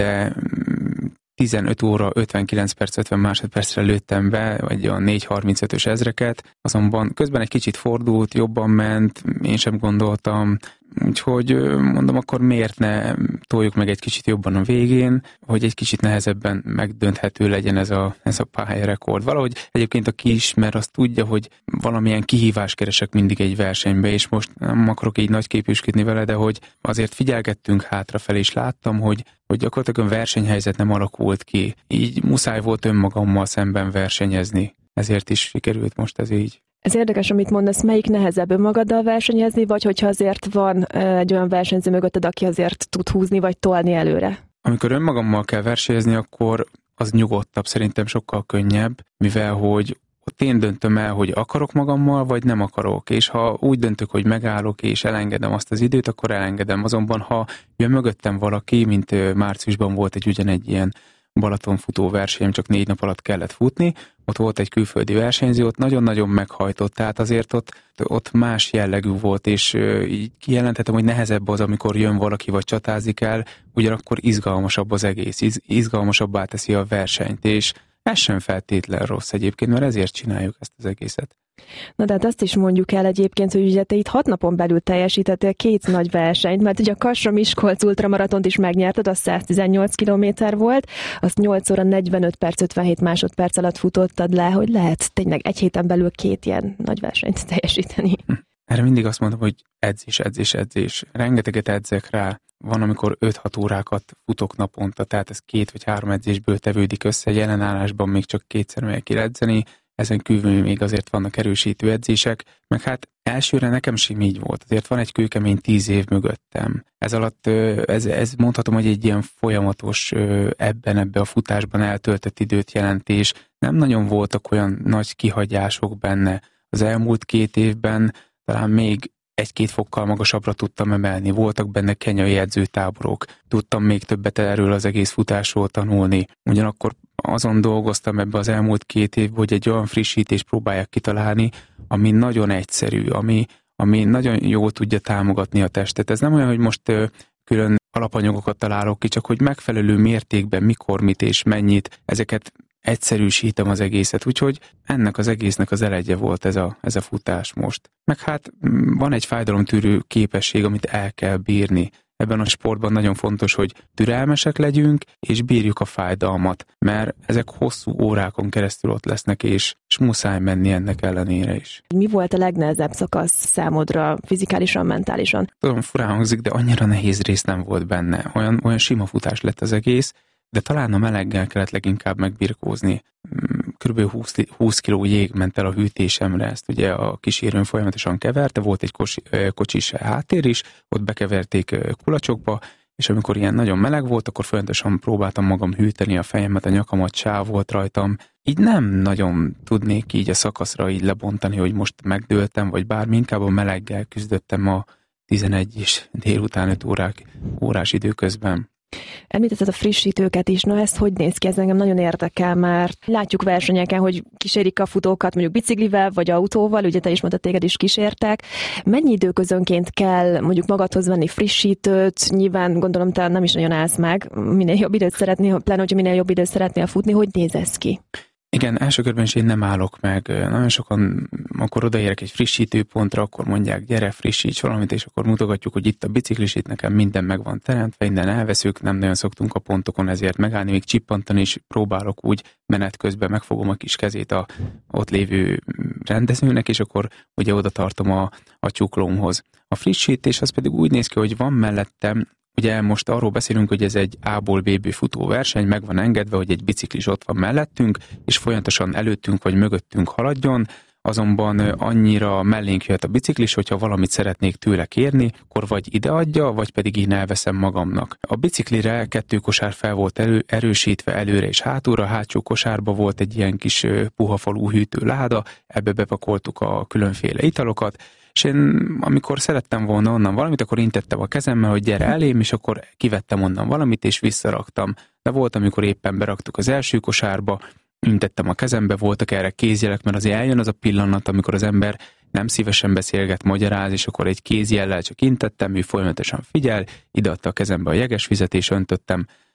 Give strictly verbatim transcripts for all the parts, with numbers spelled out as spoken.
de tizenöt óra ötvenkilenc perc ötven másodpercre lőttem be, vagy a négy harmincötös ezreket, azonban közben egy kicsit fordult, jobban ment, én sem gondoltam, úgyhogy mondom, akkor miért ne toljuk meg egy kicsit jobban a végén, hogy egy kicsit nehezebben megdönthető legyen ez a, ez a pályarekord. Valahogy egyébként a kiismer azt tudja, hogy valamilyen kihívást keresek mindig egy versenybe, és most nem akarok így nagyképűsködni vele, de hogy azért figyelgettünk hátrafelé, és láttam, hogy, hogy gyakorlatilag a versenyhelyzet nem alakult ki. Így muszáj volt önmagammal szemben versenyezni. Ezért is sikerült most ez így. Ez érdekes, amit mondasz, melyik nehezebb önmagaddal versenyezni, vagy hogyha azért van egy olyan versenyző mögötted, aki azért tud húzni, vagy tolni előre? Amikor önmagammal kell versenyezni, akkor az nyugodtabb, szerintem sokkal könnyebb, mivel hogy ott én döntöm el, hogy akarok magammal, vagy nem akarok, és ha úgy döntök, hogy megállok és elengedem azt az időt, akkor elengedem. Azonban, ha jön mögöttem valaki, mint márciusban volt egy ugyanegy ilyen Balaton futó versenyem, csak négy nap alatt kellett futni, ott volt egy külföldi versenyző, ott nagyon-nagyon meghajtott, tehát azért ott, ott más jellegű volt, és így kijelenthetem, hogy nehezebb az, amikor jön valaki, vagy csatázik el, ugyanakkor izgalmasabb az egész, iz, izgalmasabbá teszi a versenyt, és ez sem feltétlen rossz egyébként, mert ezért csináljuk ezt az egészet. Na de hát azt is mondjuk el egyébként, hogy ugye te itt hat napon belül teljesítettél két nagy versenyt, mert ugye a Kassa-Miskolc ultramaratont is megnyerted, az száztizennyolc kilométer volt, azt nyolc óra negyvenöt perc ötvenhét másodperc alatt futottad le, hogy lehet tényleg egy héten belül két ilyen nagy versenyt teljesíteni. Erre mindig azt mondom, hogy edzés, edzés, edzés. Rengeteget edzek rá. Van, amikor öt-hat órákat futok naponta, tehát ez két vagy három edzésből tevődik össze, jelenállásban még csak kétszer megyek ki edzeni, ezen kívül még azért vannak erősítő edzések, meg hát elsőre nekem sem így volt, azért van egy kőkemény tíz év mögöttem. Ez alatt, ez, ez mondhatom, hogy egy ilyen folyamatos ebben, ebbe a futásban eltöltött időt jelentés. Nem nagyon voltak olyan nagy kihagyások benne. Az elmúlt két évben talán még egy-két fokkal magasabbra tudtam emelni. Voltak benne kenyai edzőtáborok. Tudtam még többet erről az egész futásról tanulni. Ugyanakkor azon dolgoztam ebbe az elmúlt két évben, hogy egy olyan frissítést próbálják kitalálni, ami nagyon egyszerű, ami, ami nagyon jól tudja támogatni a testet. Ez nem olyan, hogy most ö, külön alapanyagokat találok ki, csak hogy megfelelő mértékben mikor, mit és mennyit, ezeket egyszerűsítem az egészet, úgyhogy ennek az egésznek az elegye volt ez a, ez a futás most. Meg hát van egy fájdalomtűrő képesség, amit el kell bírni. Ebben a sportban nagyon fontos, hogy türelmesek legyünk, és bírjuk a fájdalmat, mert ezek hosszú órákon keresztül ott lesznek, és, és muszáj menni ennek ellenére is. Mi volt a legnehezebb szakasz számodra, fizikálisan, mentálisan? Tudom, furán hangzik, de annyira nehéz rész nem volt benne. Olyan, olyan sima futás lett az egész, de talán a meleggel kellett leginkább megbirkózni. Körülbelül húsz, húsz kiló jég ment el a hűtésemre, ezt ugye a kísérőn folyamatosan keverte, volt egy kocsi, kocsis háttér is, ott bekeverték kulacsokba, és amikor ilyen nagyon meleg volt, akkor folyamatosan próbáltam magam hűteni a fejemet, a nyakamat, sáv volt rajtam. Így nem nagyon tudnék így a szakaszra így lebontani, hogy most megdőltem, vagy bármi, inkább a meleggel küzdöttem a tizenegy és délután öt órák, órás időközben. Említetted a frissítőket is, na ez hogy néz ki? Ez engem nagyon érdekel, mert látjuk versenyeken, hogy kísérik a futókat mondjuk biciklivel vagy autóval, ugye te is mondtad, téged is kísértek. Mennyi időközönként kell mondjuk magadhoz venni frissítőt? Nyilván gondolom te nem is nagyon állsz meg, minél jobb időt szeretnél, pláne hogyha minél jobb időt szeretnél futni, hogy néz ez ki? Igen, első körben is én nem állok meg. Nagyon sokan, akkor odaérek egy frissítőpontra, akkor mondják, gyere, frissíts valamit, és akkor mutogatjuk, hogy itt a biciklis, itt nekem minden meg van teremtve, minden elveszünk, nem nagyon szoktunk a pontokon ezért megállni, még csippantani is próbálok úgy menet közben, megfogom a kis kezét a ott lévő rendezőnek, és akkor ugye oda tartom a, a csuklómhoz. A frissítés az pedig úgy néz ki, hogy van mellettem. Ugye most arról beszélünk, hogy ez egy A-ból B-ből futó verseny, meg van engedve, hogy egy biciklis ott van mellettünk, és folyamatosan előttünk vagy mögöttünk haladjon, azonban annyira mellénk jöhet a biciklis, hogyha valamit szeretnék tőle kérni, akkor vagy ideadja, vagy pedig én elveszem magamnak. A biciklire kettő kosár fel volt elő, erősítve előre és hátulra, a hátsó kosárba volt egy ilyen kis puhafalú hűtő láda, ebbe bepakoltuk a különféle italokat, és én amikor szerettem volna onnan valamit, akkor intettem a kezemmel, hogy gyere elém, és akkor kivettem onnan valamit, és visszaraktam. De volt, amikor éppen beraktuk az első kosárba, intettem a kezembe, voltak erre kézjelek, mert azért eljön az a pillanat, amikor az ember nem szívesen beszélget, magyaráz, és akkor egy kézjellel csak intettem, ő folyamatosan figyel, ideadta a kezembe a jegesvizet, és öntöttem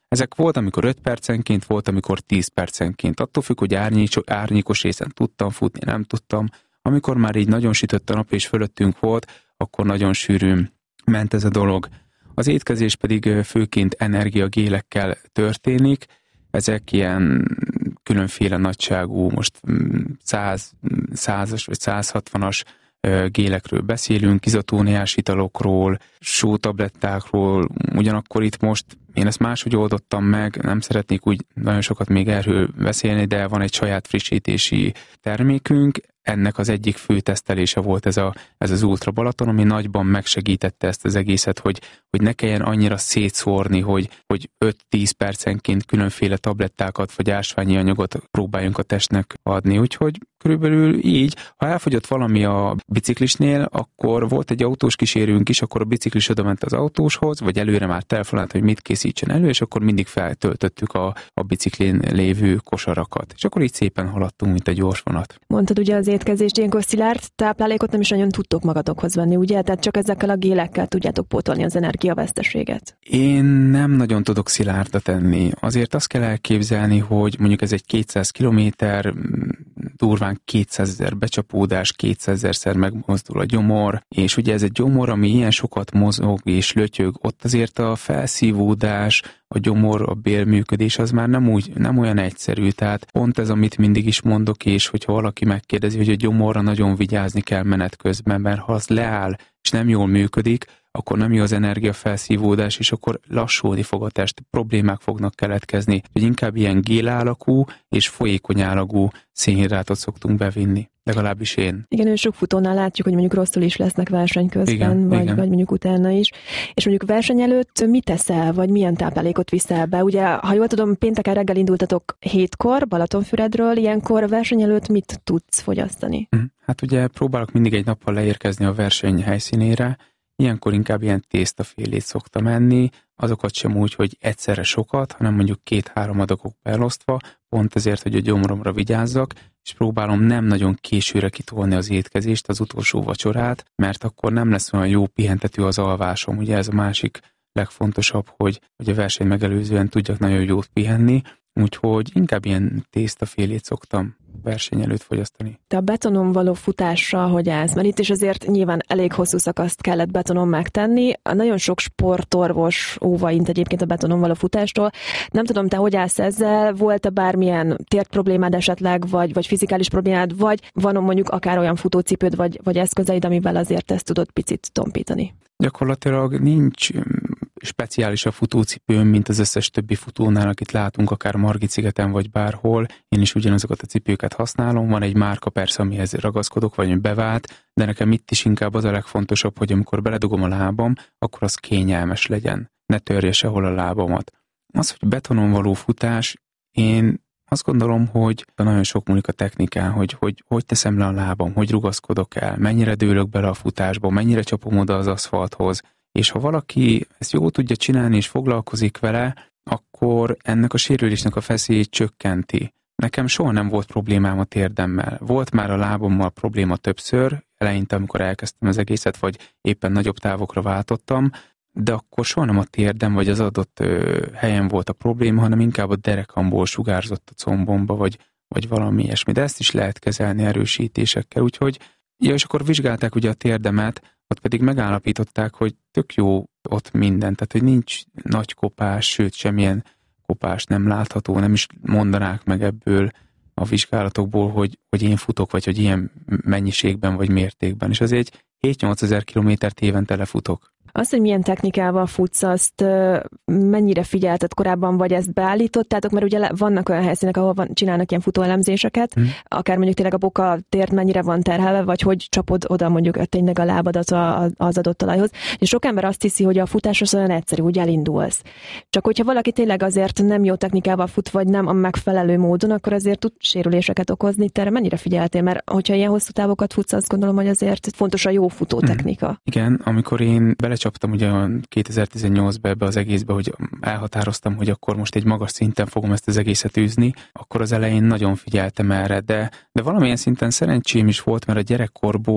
Ezek volt, amikor öt percenként, volt, amikor tíz percenként. Attól függ, hogy árnyékos részen tudtam futni, nem tudtam. Amikor már így nagyon sütött a nap és fölöttünk volt, akkor nagyon sűrűn ment ez a dolog. Az étkezés pedig főként energiagélekkel történik. Ezek ilyen különféle nagyságú, most száz, százas vagy százhatvanas gélekről beszélünk, izotóniás italokról, sótablettákról, ugyanakkor itt most én ezt máshogy oldottam meg, nem szeretnék úgy nagyon sokat még erről beszélni, de van egy saját frissítési termékünk, ennek az egyik fő tesztelése volt ez, a, ez az Ultra Balaton, ami nagyban megsegítette ezt az egészet, hogy, hogy ne kelljen annyira szétszórni, hogy, hogy öt-tíz percenként különféle tablettákat vagy ásványi anyagot próbáljunk a testnek adni. Úgyhogy körülbelül így, ha elfogyott valami a biciklisnél, akkor volt egy autós kísérőnk is, akkor a biciklis odament az autóshoz, vagy előre már telefonált, hogy mit készítsen elő, és akkor mindig feltöltöttük a, a biciklin lévő kosarakat. És akkor így szépen haladtunk, mint egy gyors vonat. Mondtad ugye az étkezést, ilyenkor szilárd táplálékot nem is nagyon tudtok magatokhoz venni, ugye? Tehát csak ezekkel a gélekkel tudjátok pótolni az energiaveszteséget. Én nem nagyon tudok szilárdat enni. Azért azt kell elképzelni, hogy mondjuk ez egy kétszáz kilométer, durván kétszázezer becsapódás, kétszázezerszer megmozdul a gyomor, és ugye ez egy gyomor, ami ilyen sokat mozog és lötyög, ott azért a felszívódás, a gyomor, a bélműködés az már nem, úgy, nem olyan egyszerű, tehát pont ez, amit mindig is mondok, és hogyha valaki megkérdezi, hogy a gyomorra nagyon vigyázni kell menet közben, mert ha az leáll, és nem jól működik, akkor nem jó az energiafelszívódás, és akkor lassulni fog a test, problémák fognak keletkezni, hogy inkább ilyen gél állagú és folyékony állagú szénhidrátot szoktunk bevinni. Legalábbis én. Igen, és sok futónál látjuk, hogy mondjuk rosszul is lesznek verseny közben, igen, vagy, igen. vagy mondjuk utána is. És mondjuk verseny előtt mit teszel, vagy milyen táplálékot viszel be? Ugye, ha jól tudom, pénteken reggel indultatok hétkor Balatonfüredről, ilyenkor verseny előtt mit tudsz fogyasztani? Hát ugye próbálok mindig egy nappal leérkezni a verseny helyszínére, ilyenkor inkább ilyen tésztafélét szoktam enni, azokat sem úgy, hogy egyszerre sokat, hanem mondjuk két-három adagokba elosztva, pont azért, hogy a gyomromra vigyázzak, és próbálom nem nagyon későre kitolni az étkezést, az utolsó vacsorát, mert akkor nem lesz olyan jó pihentető az alvásom. Ugye ez a másik legfontosabb, hogy, hogy a verseny megelőzően tudjak nagyon jót pihenni, úgyhogy inkább ilyen tésztafélét szoktam verseny előtt fogyasztani. Te a betonon való futásra hogy állsz? Mert itt is azért nyilván elég hosszú szakaszt kellett betonon megtenni. A nagyon sok sportorvos óvaint egyébként a betonon való futástól. Nem tudom, te hogy állsz ezzel? Volt-e bármilyen tért problémád esetleg, vagy, vagy fizikális problémád, vagy van mondjuk akár olyan futócipőd, vagy, vagy eszközeid, amivel azért ezt tudod picit tompítani? Gyakorlatilag nincs speciális a futócipőm, mint az összes többi futónál, akit látunk, akár Margit-szigeten vagy bárhol. Én is ugyanazokat a cipőket használom. Van egy márka persze, amihez ragaszkodok, vagy bevált, de nekem itt is inkább az a legfontosabb, hogy amikor beledugom a lábam, akkor az kényelmes legyen. Ne törje sehol a lábamat. Az, hogy betonon való futás, én azt gondolom, hogy nagyon sok múlik a technikán, hogy, hogy hogy teszem le a lábam, hogy rugaszkodok el, mennyire dőlök bele a futásba, mennyire csapom oda az aszfalthoz. És ha valaki ezt jól tudja csinálni és foglalkozik vele, akkor ennek a sérülésnek a feszélyét csökkenti. Nekem soha nem volt problémám a térdemmel. Volt már a lábommal probléma többször, eleinte, amikor elkezdtem az egészet, vagy éppen nagyobb távokra váltottam, de akkor soha nem a térdem vagy az adott ö, helyen volt a probléma, hanem inkább a derekamból sugárzott a combomba, vagy, vagy valami ilyesmi. De ezt is lehet kezelni erősítésekkel, úgyhogy ja, és akkor vizsgálták ugye a térdemet, ott pedig megállapították, hogy tök jó ott minden, tehát hogy nincs nagy kopás, sőt semmilyen kopás nem látható, nem is mondanák meg ebből a vizsgálatokból, hogy, hogy én futok, vagy hogy ilyen mennyiségben vagy mértékben. És azért egy hét-nyolc ezer kilométert évente lefutok. Azt, hogy milyen technikával futsz, azt mennyire figyelted korábban, vagy ezt beállítottátok, mert ugye vannak olyan helyszínek, ahol van, csinálnak ilyen futóelemzéseket, hmm. akár mondjuk tényleg a boka tért mennyire van terhelve, vagy hogy csapod oda mondjuk tényleg a lábadat az adott talajhoz. És sok ember azt hiszi, hogy a futás az olyan egyszerű, úgy elindulsz. Csak hogyha valaki tényleg azért nem jó technikával fut, vagy nem a megfelelő módon, akkor azért tud sérüléseket okozni. Te erre mennyire figyeltél? Mert hogyha ilyen hosszú távokat futsz, azt gondolom, hogy azért fontos a jó futótechnika. Hmm. Igen, amikor én belecsaptam ugye kétezer-tizennyolcban ebbe az egészbe, hogy elhatároztam, hogy akkor most egy magas szinten fogom ezt az egészet űzni, akkor az elején nagyon figyeltem erre, de, de valamilyen szinten szerencsém is volt, mert a gyerekkorból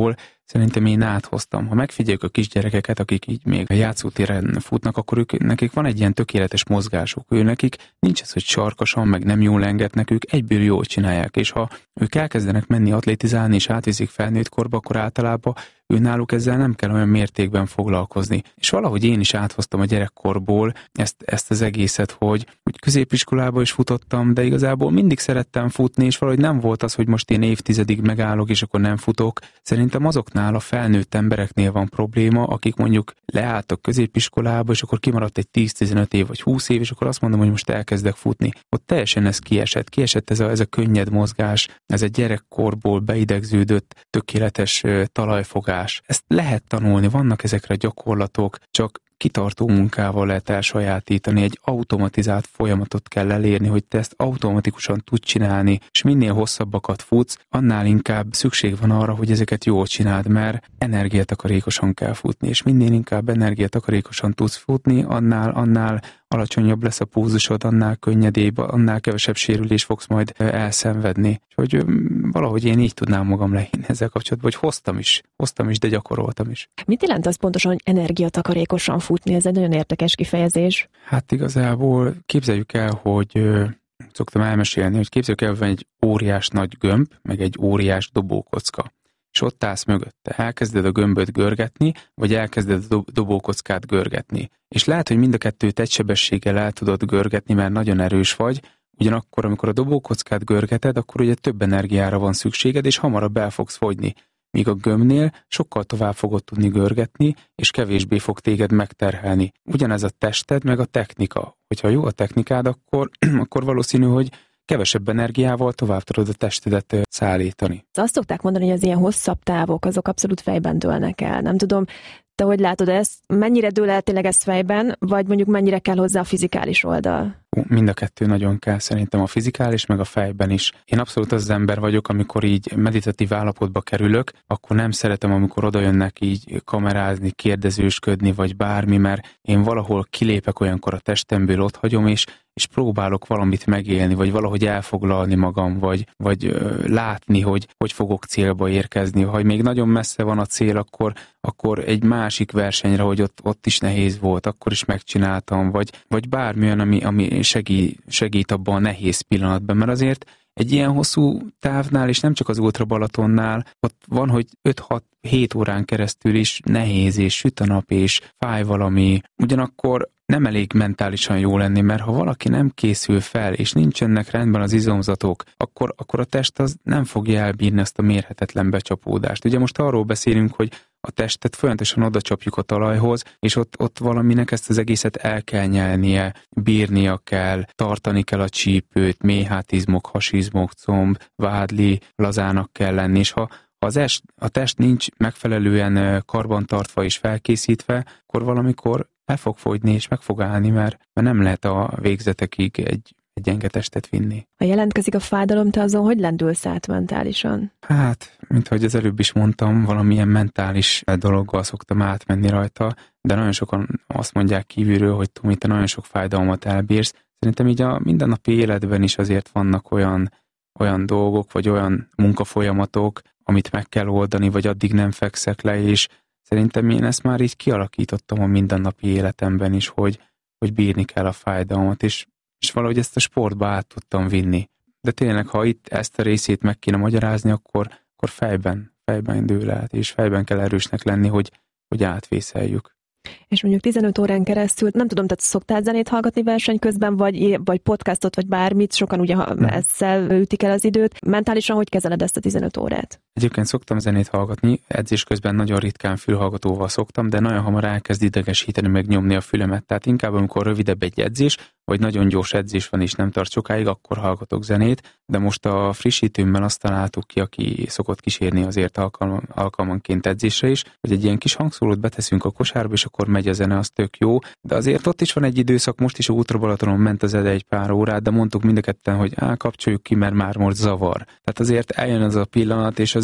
szerintem én áthoztam. Ha megfigyeljük a kisgyerekeket, akik így még a játszótéren futnak, akkor ők, nekik van egy ilyen tökéletes mozgásuk. Ő nekik nincs ez, hogy sarkosan, meg nem jól engednek, ők egyből jól csinálják, és ha ők elkezdenek menni atlétizálni, és átviszik felnőtt korba, akkor általában ő náluk ezzel nem kell olyan mértékben foglalkozni. És valahogy én is áthoztam a gyerekkorból ezt, ezt az egészet, hogy, hogy középiskolába is futottam, de igazából mindig szerettem futni, és valahogy nem volt az, hogy most én évtizedig megállok, és akkor nem futok. Szerintem azoknál a felnőtt embereknél van probléma, akik mondjuk leálltak középiskolába, és akkor kimaradt egy tíz-tizenöt év vagy húsz év, és akkor azt mondom, hogy most elkezdek futni. Ott teljesen ez kiesett. Kiesett ez a, ez a könnyed mozgás, ez a gyerekkorból beidegződött, tökéletes talajfogás. Ezt lehet tanulni, vannak ezekre gyakorlatok, csak kitartó munkával lehet elsajátítani, egy automatizált folyamatot kell elérni, hogy te ezt automatikusan tud csinálni, és minél hosszabbakat futsz, annál inkább szükség van arra, hogy ezeket jól csináld, mert energiatakarékosan kell futni, és minél inkább energiatakarékosan tudsz futni, annál, annál alacsonyabb lesz a pulzusod, annál könnyedébb, annál kevesebb sérülés fogsz majd elszenvedni. Hogy valahogy én így tudnám magam lehinni ezzel kapcsolatban, hogy hoztam is, hoztam is, de gyakoroltam is. Mit jelent az pontosan, hogy energiatakarékosan futni? Ez egy nagyon érdekes kifejezés. Hát igazából képzeljük el, hogy ö, szoktam elmesélni, hogy képzeljük el, hogy van egy óriás nagy gömb, meg egy óriás dobókocka. És ott állsz mögötte. Elkezded a gömböt görgetni, vagy elkezded a dobókockát görgetni. És lehet, hogy mind a kettőt egy sebességgel el tudod görgetni, mert nagyon erős vagy, ugyanakkor, amikor a dobókockát görgeted, akkor ugye több energiára van szükséged, és hamarabb el fogsz fogyni. Míg a gömbnél sokkal tovább fogod tudni görgetni, és kevésbé fog téged megterhelni. Ugyanez a tested, meg a technika. Hogyha jó a technikád, akkor, akkor valószínű, hogy kevesebb energiával tovább tudod a testedet szállítani. Azt szokták mondani, hogy az ilyen hosszabb távok, azok abszolút fejben dőlnek el. Nem tudom, te hogy látod ezt? Mennyire dől el tényleg ez fejben, vagy mondjuk mennyire kell hozzá a fizikális oldal? Mind a kettő nagyon kell, szerintem a fizikális, meg a fejben is. Én abszolút az ember vagyok, amikor így meditatív állapotba kerülök, akkor nem szeretem, amikor oda jönnek így kamerázni, kérdezősködni, vagy bármi, mert én valahol kilépek olyankor a testemből, ott hagyom, és, és próbálok valamit megélni, vagy valahogy elfoglalni magam, vagy, vagy ö, látni, hogy hogy fogok célba érkezni. Ha még nagyon messze van a cél, akkor, akkor egy másik versenyre, hogy ott, ott is nehéz volt, akkor is megcsináltam, vagy, vagy bármilyen, ami, ami segít, segít abban a nehéz pillanatban, mert azért egy ilyen hosszú távnál, és nem csak az Ultra Balatonnál, ott van, hogy öt-hat-hét órán keresztül is nehéz, és süt a nap, és fáj valami. Ugyanakkor nem elég mentálisan jó lenni, mert ha valaki nem készül fel, és nincsenek rendben az izomzatok, akkor, akkor a test az nem fogja elbírni ezt a mérhetetlen becsapódást. Ugye most arról beszélünk, hogy a testet folyamatosan oda csapjuk a talajhoz, és ott, ott valaminek ezt az egészet el kell nyelnie, bírnia kell, tartani kell a csípőt, méhátizmok, hasizmok, comb, vádli, lazának kell lenni, és ha az est, a test nincs megfelelően karbantartva és felkészítve, akkor valamikor el fog fogyni és meg fog állni, mert, mert nem lehet a végzetekig egy, egy gyenge testet vinni. Ha jelentkezik a fájdalom, te azon hogy lendülsz át mentálisan? Hát, mint ahogy az előbb is mondtam, valamilyen mentális dologgal szoktam átmenni rajta, de nagyon sokan azt mondják kívülről, hogy Tomi, te nagyon sok fájdalmat elbírsz. Szerintem így a mindennapi életben is azért vannak olyan, olyan dolgok, vagy olyan munkafolyamatok, amit meg kell oldani, vagy addig nem fekszek le, és szerintem én ezt már így kialakítottam a mindennapi életemben is, hogy, hogy bírni kell a fájdalmat, és, és valahogy ezt a sportba át tudtam vinni. De tényleg, ha itt ezt a részét meg kéne magyarázni, akkor, akkor fejben, fejben dől át, és fejben kell erősnek lenni, hogy, hogy átvészeljük. És mondjuk tizenöt órán keresztül, nem tudom, tehát szoktál zenét hallgatni verseny közben, vagy, vagy podcastot, vagy bármit, sokan ugye hmm. ezzel ütik el az időt. Mentálisan hogy kezeled ezt a tizenöt órát? Egyébként szoktam zenét hallgatni, edzés közben nagyon ritkán fülhallgatóval szoktam, de nagyon hamar elkezd idegesíteni, meg nyomni a fülemet. Tehát inkább, amikor rövidebb egy edzés, vagy nagyon gyors edzés van és nem tart sokáig, akkor hallgatok zenét, de most a frissítőmmel azt találtuk ki, aki szokott kísérni azért alkalman, alkalmanként edzésre is, hogy egy ilyen kis hangszólót beteszünk a kosárba, és akkor megy a zene, az tök jó, de azért ott is van egy időszak, most is a Ultra Balatonon ment az zene egy pár órát, de mondtuk mind a ketten, hogy á, kapcsoljuk ki, mert már most zavar. Tehát azért eljön az a pillanat, és az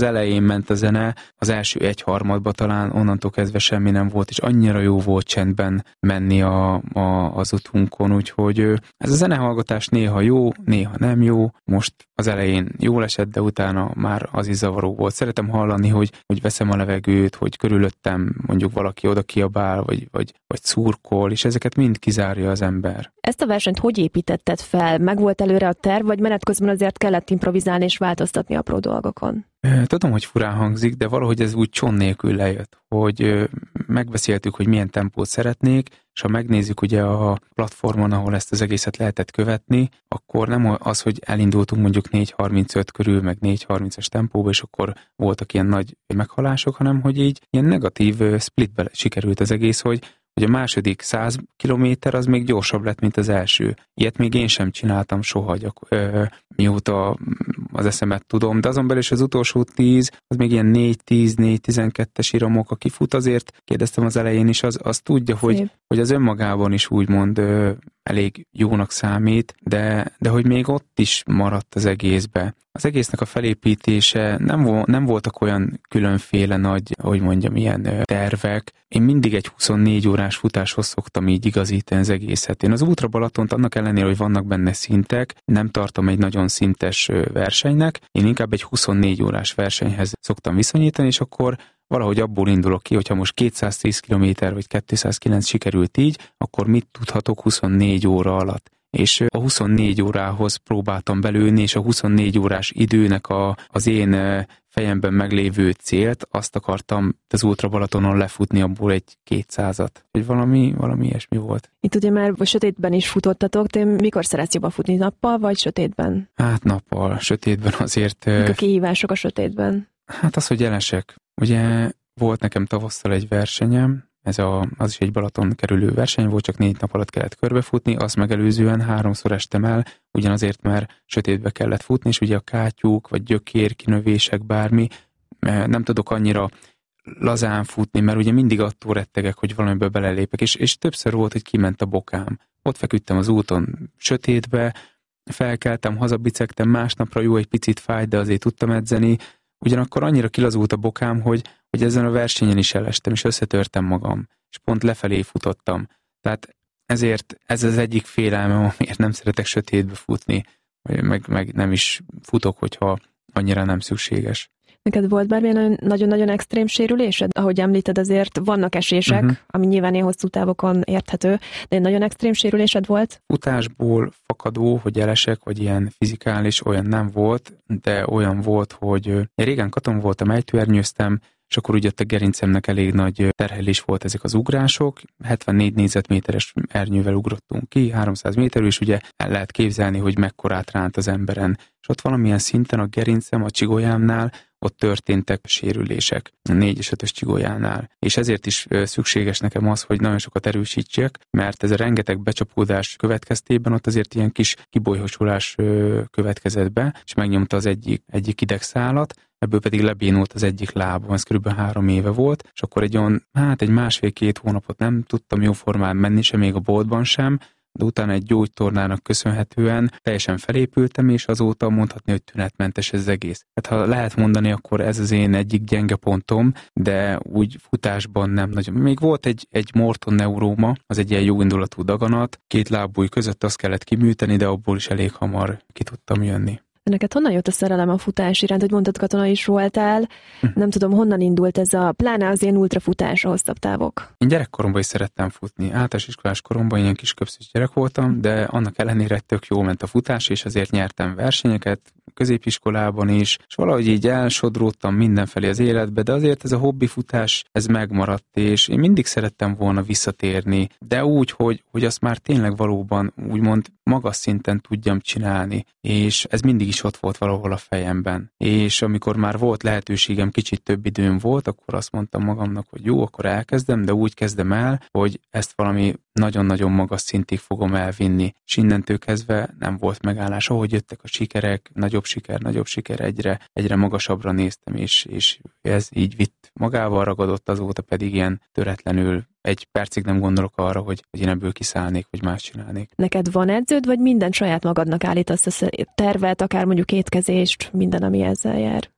elején ment a zene, az első egyharmadban talán onnantól kezdve semmi nem volt, és annyira jó volt csendben menni a, a, az utunkon, úgyhogy ez a zenehallgatás néha jó, néha nem jó. Most az elején jól esett, de utána már az is zavaró volt. Szeretem hallani, hogy, hogy veszem a levegőt, hogy körülöttem mondjuk valaki oda kiabál, vagy, vagy, vagy szurkol, és ezeket mind kizárja az ember. Ezt a versenyt hogy építetted fel? Meg volt előre a terv, vagy menet közben azért kellett improvizálni és változtatni apró dolgokon? Tudom, hogy furán hangzik, de valahogy ez úgy cson nélkül lejött, hogy megbeszéltük, hogy milyen tempót szeretnék, és ha megnézzük ugye a platformon, ahol ezt az egészet lehetett követni, akkor nem az, hogy elindultunk mondjuk négy harmincöt körül, meg négy harmincas tempóba, és akkor voltak ilyen nagy meghalások, hanem hogy így ilyen negatív splitbe sikerült az egész, hogy hogy a második száz kilométer az még gyorsabb lett, mint az első. Ilyet még én sem csináltam soha, gyak, ö, mióta az eszemet tudom, de azon belül is az utolsó tíz, az még ilyen négy tíz, négy tizenkettes iramok, aki fut azért, kérdeztem az elején is, az, az tudja, hogy, hogy az önmagában is úgymond ö, elég jónak számít, de, de hogy még ott is maradt az egészbe. Az egésznek a felépítése nem, vo- nem voltak olyan különféle nagy, hogy mondjam, ilyen ö, tervek. Én mindig egy huszonnégy órás futáshoz szoktam így igazítani az egészet. Én az Ultra Balatont annak ellenére, hogy vannak benne szintek, nem tartom egy nagyon szintes ö, versenynek. Én inkább egy huszonnégy órás versenyhez szoktam viszonyítani, és akkor valahogy abból indulok ki, hogyha most kétszáztíz kilométer vagy kétszázkilenc sikerült így, akkor mit tudhatok huszonnégy óra alatt? És a huszonnégy órához próbáltam belőni, és a huszonnégy órás időnek a, az én fejemben meglévő célt, azt akartam az Ultra Balatonon lefutni abból egy kétszázat. Vagy valami, valami ilyesmi volt. Itt ugye már sötétben is futottatok, te mikor szeretsz jobban futni, nappal vagy sötétben? Hát nappal, sötétben azért. Mik a kihívások a sötétben? Hát az, hogy elesek. Ugye volt nekem tavasszal egy versenyem, ez a, az is egy Balaton kerülő verseny volt, csak négy nap alatt kellett körbefutni, azt megelőzően háromszor estem el, ugyanazért, mert sötétbe kellett futni, és ugye a kátyúk, vagy gyökér, kinövések, bármi, nem tudok annyira lazán futni, mert ugye mindig attól rettegek, hogy valamiből belelépek, és, és többször volt, hogy kiment a bokám. Ott feküdtem az úton sötétbe, felkeltem, hazabicegtem, másnapra jó, egy picit fájt, de azért tudtam edzeni, ugyanakkor annyira kilazult a bokám, hogy, hogy ezen a versenyen is elestem, és összetörtem magam, és pont lefelé futottam. Tehát ezért ez az egyik félelmem, amiért nem szeretek sötétbe futni, meg, meg nem is futok, hogyha annyira nem szükséges. Neked volt bármilyen nagyon-nagyon extrém sérülésed? Ahogy említed, azért vannak esések, uh-huh. ami nyilván ilyen hosszú távokon érthető, de egy nagyon extrém sérülésed volt? Futásból fakadó, hogy elesek, vagy ilyen fizikális, olyan nem volt, de olyan volt, hogy én régen katon voltam, ejtőernyőztem, és akkor úgy ott a gerincemnek elég nagy terhelés volt ezek az ugrások. hetvennégy négyzetméteres ernyővel ugrottunk ki, háromszáz méterről, és ugye el lehet képzelni, hogy mekkorát ránt az emberen. És ott valamilyen szinten a gerincem, a csigolyámnál, ott történtek sérülések, a négy és ötös csigolyánál. És ezért is szükséges nekem az, hogy nagyon sokat erősítsek, mert ez a rengeteg becsapódás következtében ott azért ilyen kis kibolyhosulás következett be, és megnyomta az egyik, egyik idegszálat, ebből pedig lebénult az egyik lábam, ez körülbelül három éve volt, és akkor egy olyan, hát egy másfél-két hónapot nem tudtam jóformán menni, sem még a boltban sem, de utána egy gyógytornának köszönhetően teljesen felépültem, és azóta mondhatni, hogy tünetmentes ez az egész. Hát ha lehet mondani, akkor ez az én egyik gyenge pontom, de úgy futásban nem nagyon. Még volt egy, egy Morton neuróma, az egy ilyen jó indulatú daganat, két lábúj között azt kellett kiműteni, de abból is elég hamar ki tudtam jönni. Neked honnan jött a szerelem a futás iránt, hogy mondtad, katona is voltál? Hm. Nem tudom, honnan indult ez a, pláne az ilyen ultrafutás, a hosszabb távok? Én gyerekkoromban is szerettem futni. Általános iskolás koromban ilyen kis köpszös gyerek voltam, de annak ellenére tök jó ment a futás, és azért nyertem versenyeket, középiskolában is, és valahogy így elsodródtam mindenfelé az életbe, de azért ez a hobbi futás, ez megmaradt, és én mindig szerettem volna visszatérni, de úgy, hogy, hogy azt már tényleg valóban úgymond magas szinten tudjam csinálni, és ez mindig is ott volt valahol a fejemben. És amikor már volt lehetőségem, kicsit több időm volt, akkor azt mondtam magamnak, hogy jó, akkor elkezdem, de úgy kezdem el, hogy ezt valami nagyon-nagyon magas szintig fogom elvinni. És innentől kezdve nem volt megállás. Ahogy jöttek a sikerek, nagyobb siker, nagyobb siker, egyre, egyre magasabbra néztem, és, és ez így vitt magával ragadott, azóta pedig ilyen töretlenül egy percig nem gondolok arra, hogy, hogy én ebből kiszállnék, vagy más csinálnék. Neked van edződ, vagy minden saját magadnak állítasz a tervet, akár mondjuk étkezést, minden, ami ezzel jár?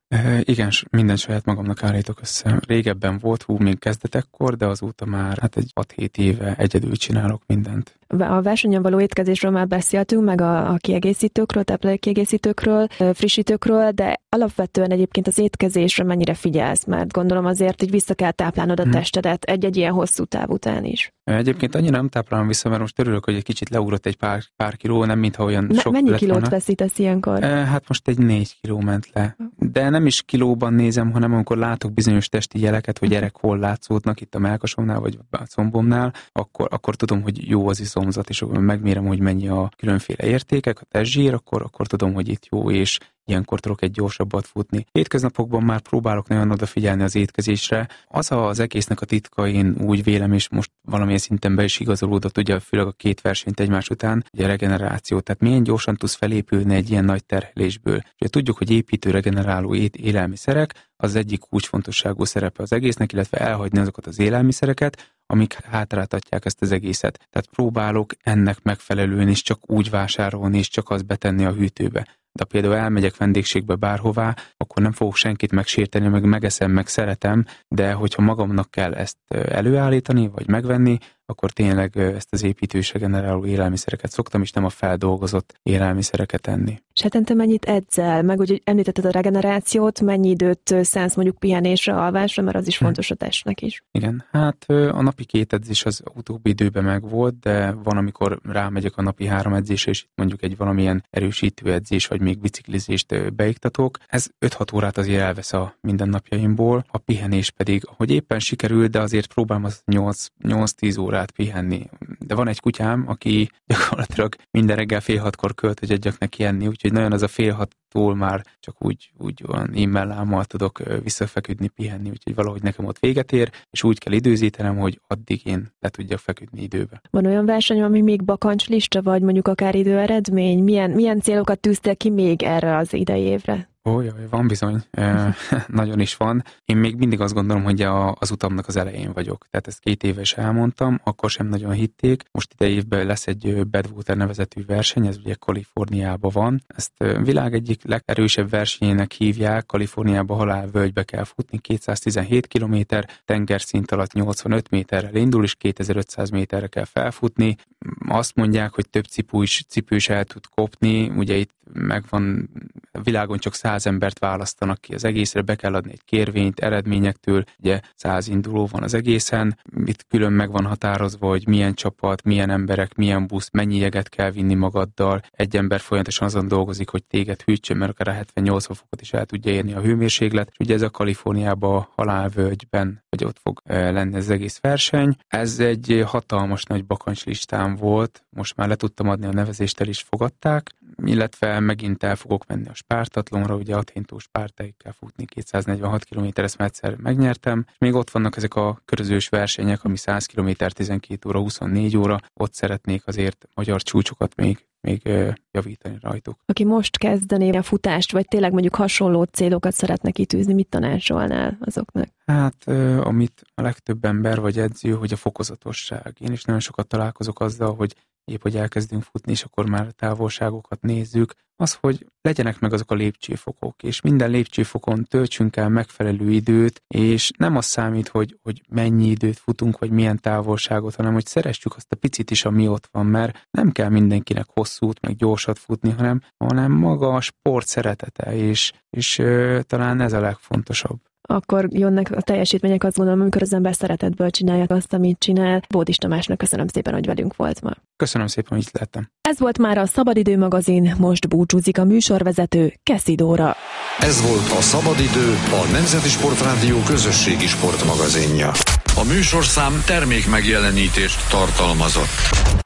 E, igen, minden saját magamnak állítok össze. Régebben volt, hú, még kezdetekkor, de azóta már hát egy hat-hét éve egyedül csinálok mindent. A versenyen való étkezésről már beszéltünk, meg a, a kiegészítőkről, táplálékkiegészítőkről, frissítőkről, de alapvetően egyébként az étkezésre mennyire figyelsz, mert gondolom azért, hogy vissza kell táplálnod a hmm. testedet egy-egy ilyen hosszú táv után is. Egyébként annyira nem táplálom vissza, mert most örülök, hogy egy kicsit leugrott egy pár, pár kiló, nem mintha olyan Me- sok Mennyi lett kilót volna. veszítesz ilyenkor? E, hát most egy négy kiló ment le. De nem is kilóban nézem, hanem amikor látok bizonyos testi jeleket, hogy gyerek hol látszódnak itt a mellkasomnál, vagy a combomnál, akkor, akkor tudom, hogy jó az iszomzat, és megmérem, hogy mennyi a különféle értékek, a testzsír, akkor, akkor tudom, hogy itt jó, és ilyenkor tudok egy gyorsabbat futni. Hétköznapokban már próbálok nagyon odafigyelni az étkezésre. Az az egésznek a titka, én úgy vélem, és most valamilyen szinten be is igazolódott, ugye főleg a két versenyt egymás után, ugye a regeneráció. Tehát milyen gyorsan tudsz felépülni egy ilyen nagy terhelésből. Ugye tudjuk, hogy építő, regeneráló élelmiszerek az egyik kulcsfontosságú szerepe az egésznek, illetve elhagyni azokat az élelmiszereket, amik hátráltatják ezt az egészet. Tehát próbálok ennek megfelelően is csak úgy vásárolni, és csak azt betenni a hűtőbe. De például elmegyek vendégségbe bárhová, akkor nem fogok senkit megsérteni, meg megeszem, meg szeretem, de hogyha magamnak kell ezt előállítani, vagy megvenni, akkor tényleg ezt az építős regeneráló élelmiszereket szoktam, és nem a feldolgozott élelmiszereket enni. És hetente mennyit edzel? Meg úgy említetted a regenerációt, mennyi időt szánsz mondjuk pihenésre, alvásra, mert az is fontos a testnek is. Igen, hát a napi két edzés az utóbbi időben megvolt, de van, amikor rámegyek a napi három edzésre, és mondjuk egy valamilyen erősítő edzés, vagy még biciklizést beiktatok. Ez öt-hat órát azért elvesz a mindennapjaimból, a pihenés pedig, hogy éppen sikerül, de azért próbálom az nyolc-tíz órát pihenni. De van egy kutyám, aki gyakorlatilag minden reggel fél hatkor költ, hogy adjak neki enni, úgyhogy nagyon az a fél hattól már csak úgy, úgy olyan immellámmal tudok visszafeküdni, pihenni, úgyhogy valahogy nekem ott véget ér, és úgy kell időzítenem, hogy addig én le tudjak feküdni időbe. Van olyan verseny, ami még bakancslista, vagy mondjuk akár időeredmény? Milyen, milyen célokat tűztél ki még erre az idei évre? Ó, jaj, van bizony. E, nagyon is van. Én még mindig azt gondolom, hogy a, az utamnak az elején vagyok. Tehát ezt két éve is elmondtam, akkor sem nagyon hitték. Most idei évben lesz egy Badwater nevezetű verseny, ez ugye Kaliforniában van. Ezt világ egyik legerősebb versenyének hívják, Kaliforniában halálvölgybe kell futni, kétszáztizenhét kilométer, tengerszint alatt nyolcvanöt méterrel indul, és kétezer-ötszáz méterre kell felfutni. Azt mondják, hogy több cipő is, cipő is el tud kopni, ugye itt megvan, a világon csak száz embert választanak ki az egészre, be kell adni egy kérvényt eredményektől, ugye száz induló van az egészen, itt külön meg van határozva, hogy milyen csapat, milyen emberek, milyen busz, mennyi jeget kell vinni magaddal, egy ember folyamatosan azon dolgozik, hogy téged hűtsön, mert akár hetven-nyolcvan fokot is el tudja érni a hőmérséklet, és ugye ez a Kaliforniában halálvölgyben, hogy ott fog lenni az egész verseny. Ez egy hatalmas nagy bakancslistám volt, most már le tudtam adni a nevezést, el is fogadták, illetve megint el fogok menni a Spártatlonra, ugye Athéntól Spártáig kell futni, kétszáznegyvenhat kilométer, ezt már egyszer megnyertem. Még ott vannak ezek a körözős versenyek, ami száz kilométer, tizenkét óra, huszonnégy óra, ott szeretnék azért magyar csúcsokat még még javítani rajtuk. Aki most kezdené a futást, vagy tényleg mondjuk hasonló célokat szeretne kitűzni, mit tanácsolnál azoknak? Hát, amit a legtöbb ember vagy edző, hogy a fokozatosság. Én is nagyon sokat találkozok azzal, hogy épp, hogy elkezdünk futni, és akkor már távolságokat nézzük. Az, hogy legyenek meg azok a lépcsőfokok, és minden lépcsőfokon töltsünk el megfelelő időt, és nem az számít, hogy, hogy mennyi időt futunk, vagy milyen távolságot, hanem hogy szeressük azt a picit is, ami ott van, mert nem kell mindenkinek hosszút, meg gyorsat futni, hanem, hanem maga a sport szeretete, és, és ö, talán ez a legfontosabb. Akkor jönnek a teljesítmények, azt gondolom, amikor az ember szeretetből csinálja azt, amit csinál. Bódis Tamásnak köszönöm szépen, hogy velünk volt ma. Köszönöm szépen, hogy itt lettem. Ez volt már a Szabadidő magazin, most búcsúzik a műsorvezető, Keszi Dóra. Ez volt a Szabadidő, a Nemzeti Sportrádió közösségi sportmagazinja. A műsorszám termék megjelenítést tartalmazott.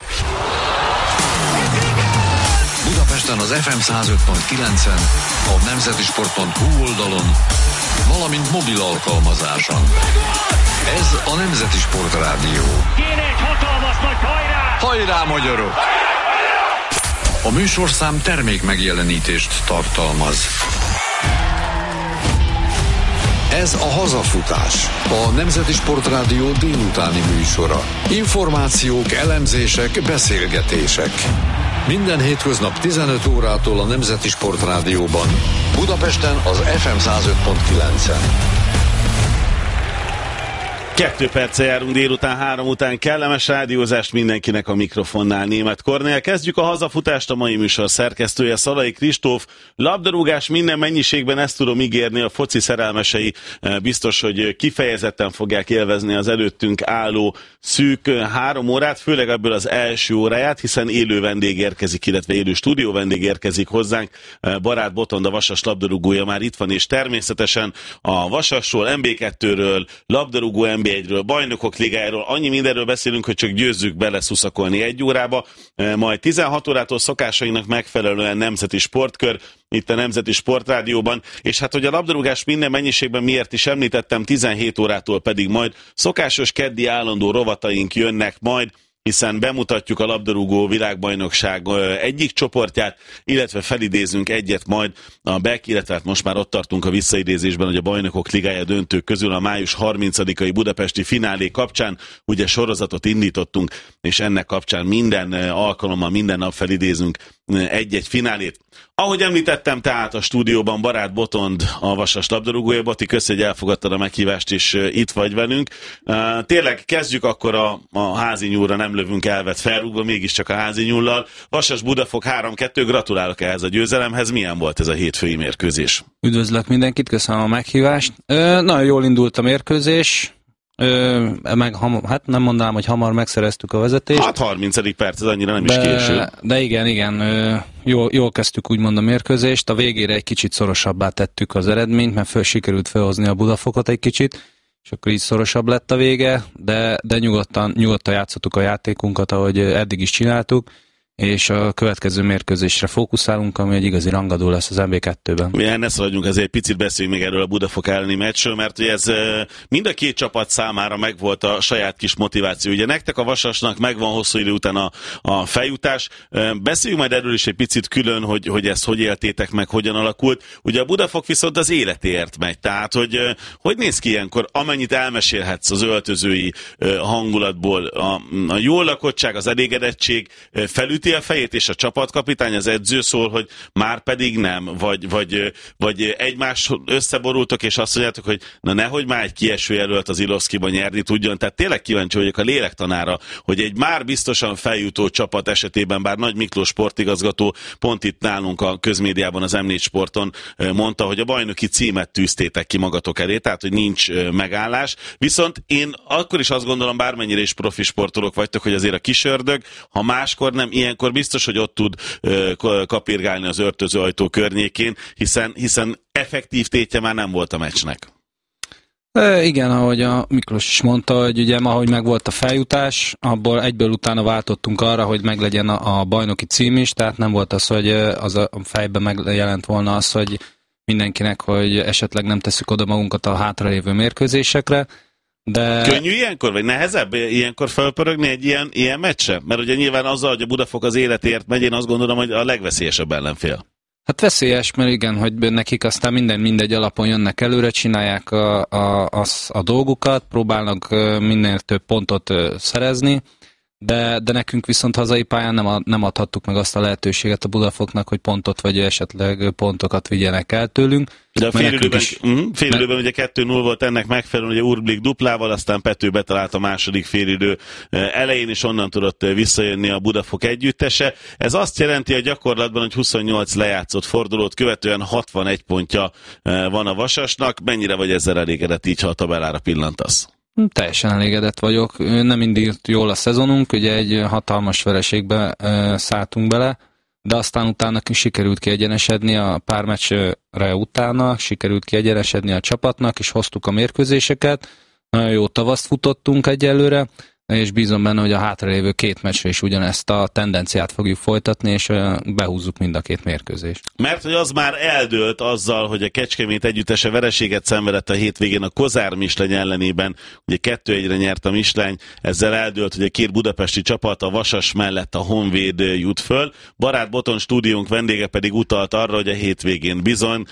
Budapesten az ef em száz öt pont kilencen, a nemzetisport pont hu oldalon, valamint mobil alkalmazáson. Ez a Nemzeti Sportrádió. Kéne egy hatalmas nagy hajrá! Hajrá, magyarok! A műsorszám termék megjelenítést tartalmaz. Ez a Hazafutás, a Nemzeti Sportrádió délutáni műsora. Információk, elemzések, beszélgetések. Minden hétköznap tizenöt órától a Nemzeti Sportrádióban. Budapesten az ef em száz öt pont kilencen. Kettő perccel járunk délután, három után. Kellemes rádiózást mindenkinek a mikrofonnál. Németh Kornél. Kezdjük a hazafutást, a mai műsor szerkesztője Szalai Kristóf. Labdarúgás minden mennyiségben, ezt tudom ígérni, a foci szerelmesei biztos, hogy kifejezetten fogják élvezni az előttünk álló szűk három órát, főleg ebből az első óráját, hiszen élő vendég érkezik, illetve élő stúdió vendég érkezik hozzánk. Barát Botond, a Vasas labdarúgója már itt van, és természetesen a Vasasról, em bé kettőről, labdarúgó em bé egyről, bajnokok ligájáról, annyi mindenről beszélünk, hogy csak győzzük beleszuszakolni egy órába, majd tizenhat órától szokásainak megfelelően Nemzeti Sportkör, itt a Nemzeti Sportrádióban, és hát, hogy a labdarúgás minden mennyiségben miért is említettem, tizenhét órától pedig majd szokásos keddi állandó rovataink jönnek majd, hiszen bemutatjuk a labdarúgó világbajnokság egyik csoportját, illetve felidézünk egyet majd a bé e ká, illetve hát most már ott tartunk a visszaidézésben, hogy a Bajnokok Ligája döntők közül a május harmincadikai budapesti finálé kapcsán ugye sorozatot indítottunk, és ennek kapcsán minden alkalommal, minden nap felidézünk egy-egy finálét. Ahogy említettem, tehát a stúdióban Barát Botond, a Vasas labdarúgója. Boti, köszi, hogy elfogadtad a meghívást, és itt vagy velünk. Tényleg kezdjük akkor a, a házi nyúlra, nem lövünk elvet felrúgva, mégiscsak a házi nyúllal. Vasas Budafok három kettő, gratulálok ehhez a győzelemhez. Milyen volt ez a hétfői mérkőzés? Üdvözlök mindenkit, köszönöm a meghívást. Ö, nagyon jól indult a mérkőzés. Ö, meg, ham, hát nem mondanám, hogy hamar megszereztük a vezetést. Hát harmincadik perc, ez annyira nem de, is késő. De igen, igen, ö, jól, jól kezdtük úgymond a mérkőzést. A végére egy kicsit szorosabbá tettük az eredményt, mert föl sikerült felhozni a Budafokot egy kicsit, és akkor így szorosabb lett a vége, de, de nyugodtan, nyugodtan játszottuk a játékunkat, ahogy eddig is csináltuk, és a következő mérkőzésre fókuszálunk, ami egy igazi rangadó lesz az em bé kettőben. Milyen ne szaladjunk, ezért egy picit beszéljünk még erről a Budafok elleni meccsről, mert ugye ez mind a két csapat számára megvolt a saját kis motiváció. Ugye nektek a Vasasnak megvan hosszú idő után a, a feljutás. Beszéljünk majd erről is egy picit külön, hogy, hogy ezt hogy éltétek meg, hogyan alakult. Ugye a Budafok viszont az életéért megy. Tehát, hogy hogy néz ki ilyenkor, amennyit elmesélhetsz az öltözői hangulatból, a, a jó lakottság, az elégedettség felüti a fejét, és a csapatkapitány, az edző szól, hogy már pedig nem, vagy, vagy, vagy egymás összeborultok, és azt mondjátok, hogy na nehogy már egy kieső jelölt az Ilovszkiba nyerni tudjon. Tehát tényleg kíváncsi vagyok a lélektanára, hogy egy már biztosan feljutó csapat esetében, bár Nagy Miklós sportigazgató pont itt nálunk a közmédiában, az em négy Sporton mondta, hogy a bajnoki címet tűztétek ki magatok elé, tehát hogy nincs megállás. Viszont én akkor is azt gondolom, bármennyire is profi sportolók vagytok, hogy azért a kisördög, ha máskor nem, ilyenkor biztos, hogy ott tud uh, kapirgálni az öltözőajtó környékén, hiszen, hiszen effektív tétje már nem volt a meccsnek. E, igen, ahogy a Miklós is mondta, hogy ugye ahogy meg volt a feljutás, abból egyből utána váltottunk arra, hogy meglegyen a, a bajnoki cím is, tehát nem volt az, hogy az a fejben megjelent volna az, hogy mindenkinek, hogy esetleg nem tesszük oda magunkat a hátralévő mérkőzésekre. De... Könnyű ilyenkor, vagy nehezebb ilyenkor felpörögni egy ilyen, ilyen meccse? Mert ugye nyilván azzal, hogy a Budafok az életért megy, én azt gondolom, hogy a legveszélyesebb ellenfél. Hát veszélyes, mert igen, hogy nekik aztán minden mindegy alapon jönnek előre, csinálják a, a, a, a dolgukat, próbálnak minél több pontot szerezni, de, de nekünk viszont hazai pályán nem, ad, nem adhattuk meg azt a lehetőséget a Budafoknak, hogy pontot vagy esetleg pontokat vigyenek el tőlünk. De a félidőben, is... uh-huh, félidőben ugye kettő null volt ennek megfelelően, ugye Urblik duplával, aztán Pető betalált a második félidő elején, és onnan tudott visszajönni a Budafok együttese. Ez azt jelenti a gyakorlatban, hogy huszonnyolc lejátszott fordulót követően hatvanegy pontja van a Vasasnak. Mennyire vagy ezzel elégedett így, ha a tabellára pillantasz? Teljesen elégedett vagyok. Nem indult jól a szezonunk, ugye egy hatalmas vereségbe szálltunk bele, de aztán utána sikerült kiegyenesedni a pár meccsre utána, sikerült kiegyenesedni a csapatnak, és hoztuk a mérkőzéseket. Nagyon jó tavaszt futottunk egyelőre, és bízom benne, hogy a hátralévő két meccsre is ugyanezt a tendenciát fogjuk folytatni, és behúzzuk mind a két mérkőzést. Mert hogy az már eldőlt azzal, hogy a Kecskemét együttese vereséget szenvedett a hétvégén a Kozár Misleny ellenében, ugye kettő egyre nyert a Misleny, ezzel eldőlt, hogy a két budapesti csapat, a Vasas mellett a Honvéd jut föl. Barát Botond stúdiónk vendége pedig utalt arra, hogy a hétvégén bizony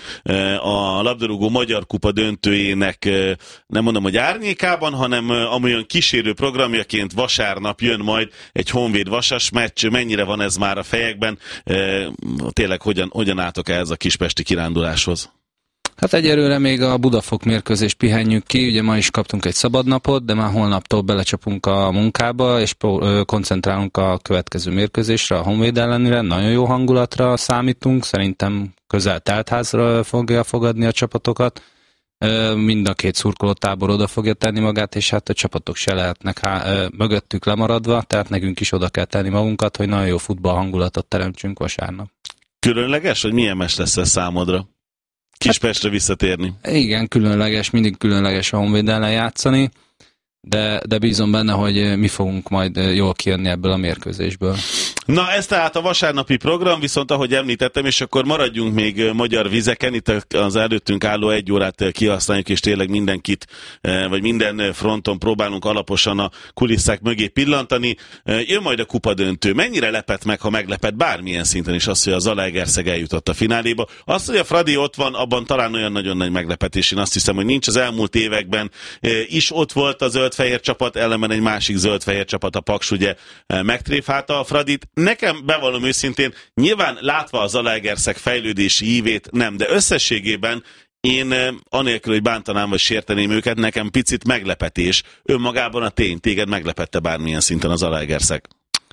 a labdarúgó Magyar Kupa döntőjének nem mondom, hogy árnyékában, hanem amolyan kísérő programja Openerként vasárnap jön majd egy Honvéd-Vasas meccs. Mennyire van ez már a fejekben? Tényleg hogyan, hogyan álltok ehhez a kispesti kiránduláshoz? Hát egyelőre még a Budafok mérkőzést pihenjük ki, ugye ma is kaptunk egy szabadnapot, de már holnaptól belecsapunk a munkába, és koncentrálunk a következő mérkőzésre, a Honvéd ellenére. Nagyon jó hangulatra számítunk, szerintem közel teltházra fogja fogadni a csapatokat. Mind a két szurkolótábor oda fogja tenni magát, és hát a csapatok se lehetnek há- mögöttük lemaradva, tehát nekünk is oda kell tenni magunkat, hogy nagyon jó futball hangulatot teremtsünk vasárnap. Különleges, hogy milyen meccs lesz ez számodra? Kispestre visszatérni. Igen, különleges, mindig különleges a Honvéd ellen játszani, de, de bízom benne, hogy mi fogunk majd jól kijönni ebből a mérkőzésből. Na, ez tehát a vasárnapi program, viszont ahogy említettem, és akkor maradjunk még magyar vizeken, itt az előttünk álló egy órát kihasználjuk, és tényleg mindenkit, vagy minden fronton próbálunk alaposan a kulisszák mögé pillantani. Jön majd a kupadöntő. Mennyire lepett meg, ha meglepett bármilyen szinten is azt, hogy a Zalaegerszeg eljutott a fináléba? Azt, hogy a Fradi ott van, abban talán olyan nagyon nagy meglepetés. Én azt hiszem, hogy nincs. Az elmúlt években is ott volt a zöld-fehér csapat, ellenben egy másik zöld-fehér csapat, a Paks ugye megtréfálta a Fradit. Nekem, bevallom őszintén, nyilván látva a Zalaegerszeg fejlődési ívét nem, de összességében én anélkül, hogy bántanám vagy sérteném őket, nekem picit meglepetés. Önmagában a tény, téged meglepette bármilyen szinten a Zalaegerszeg?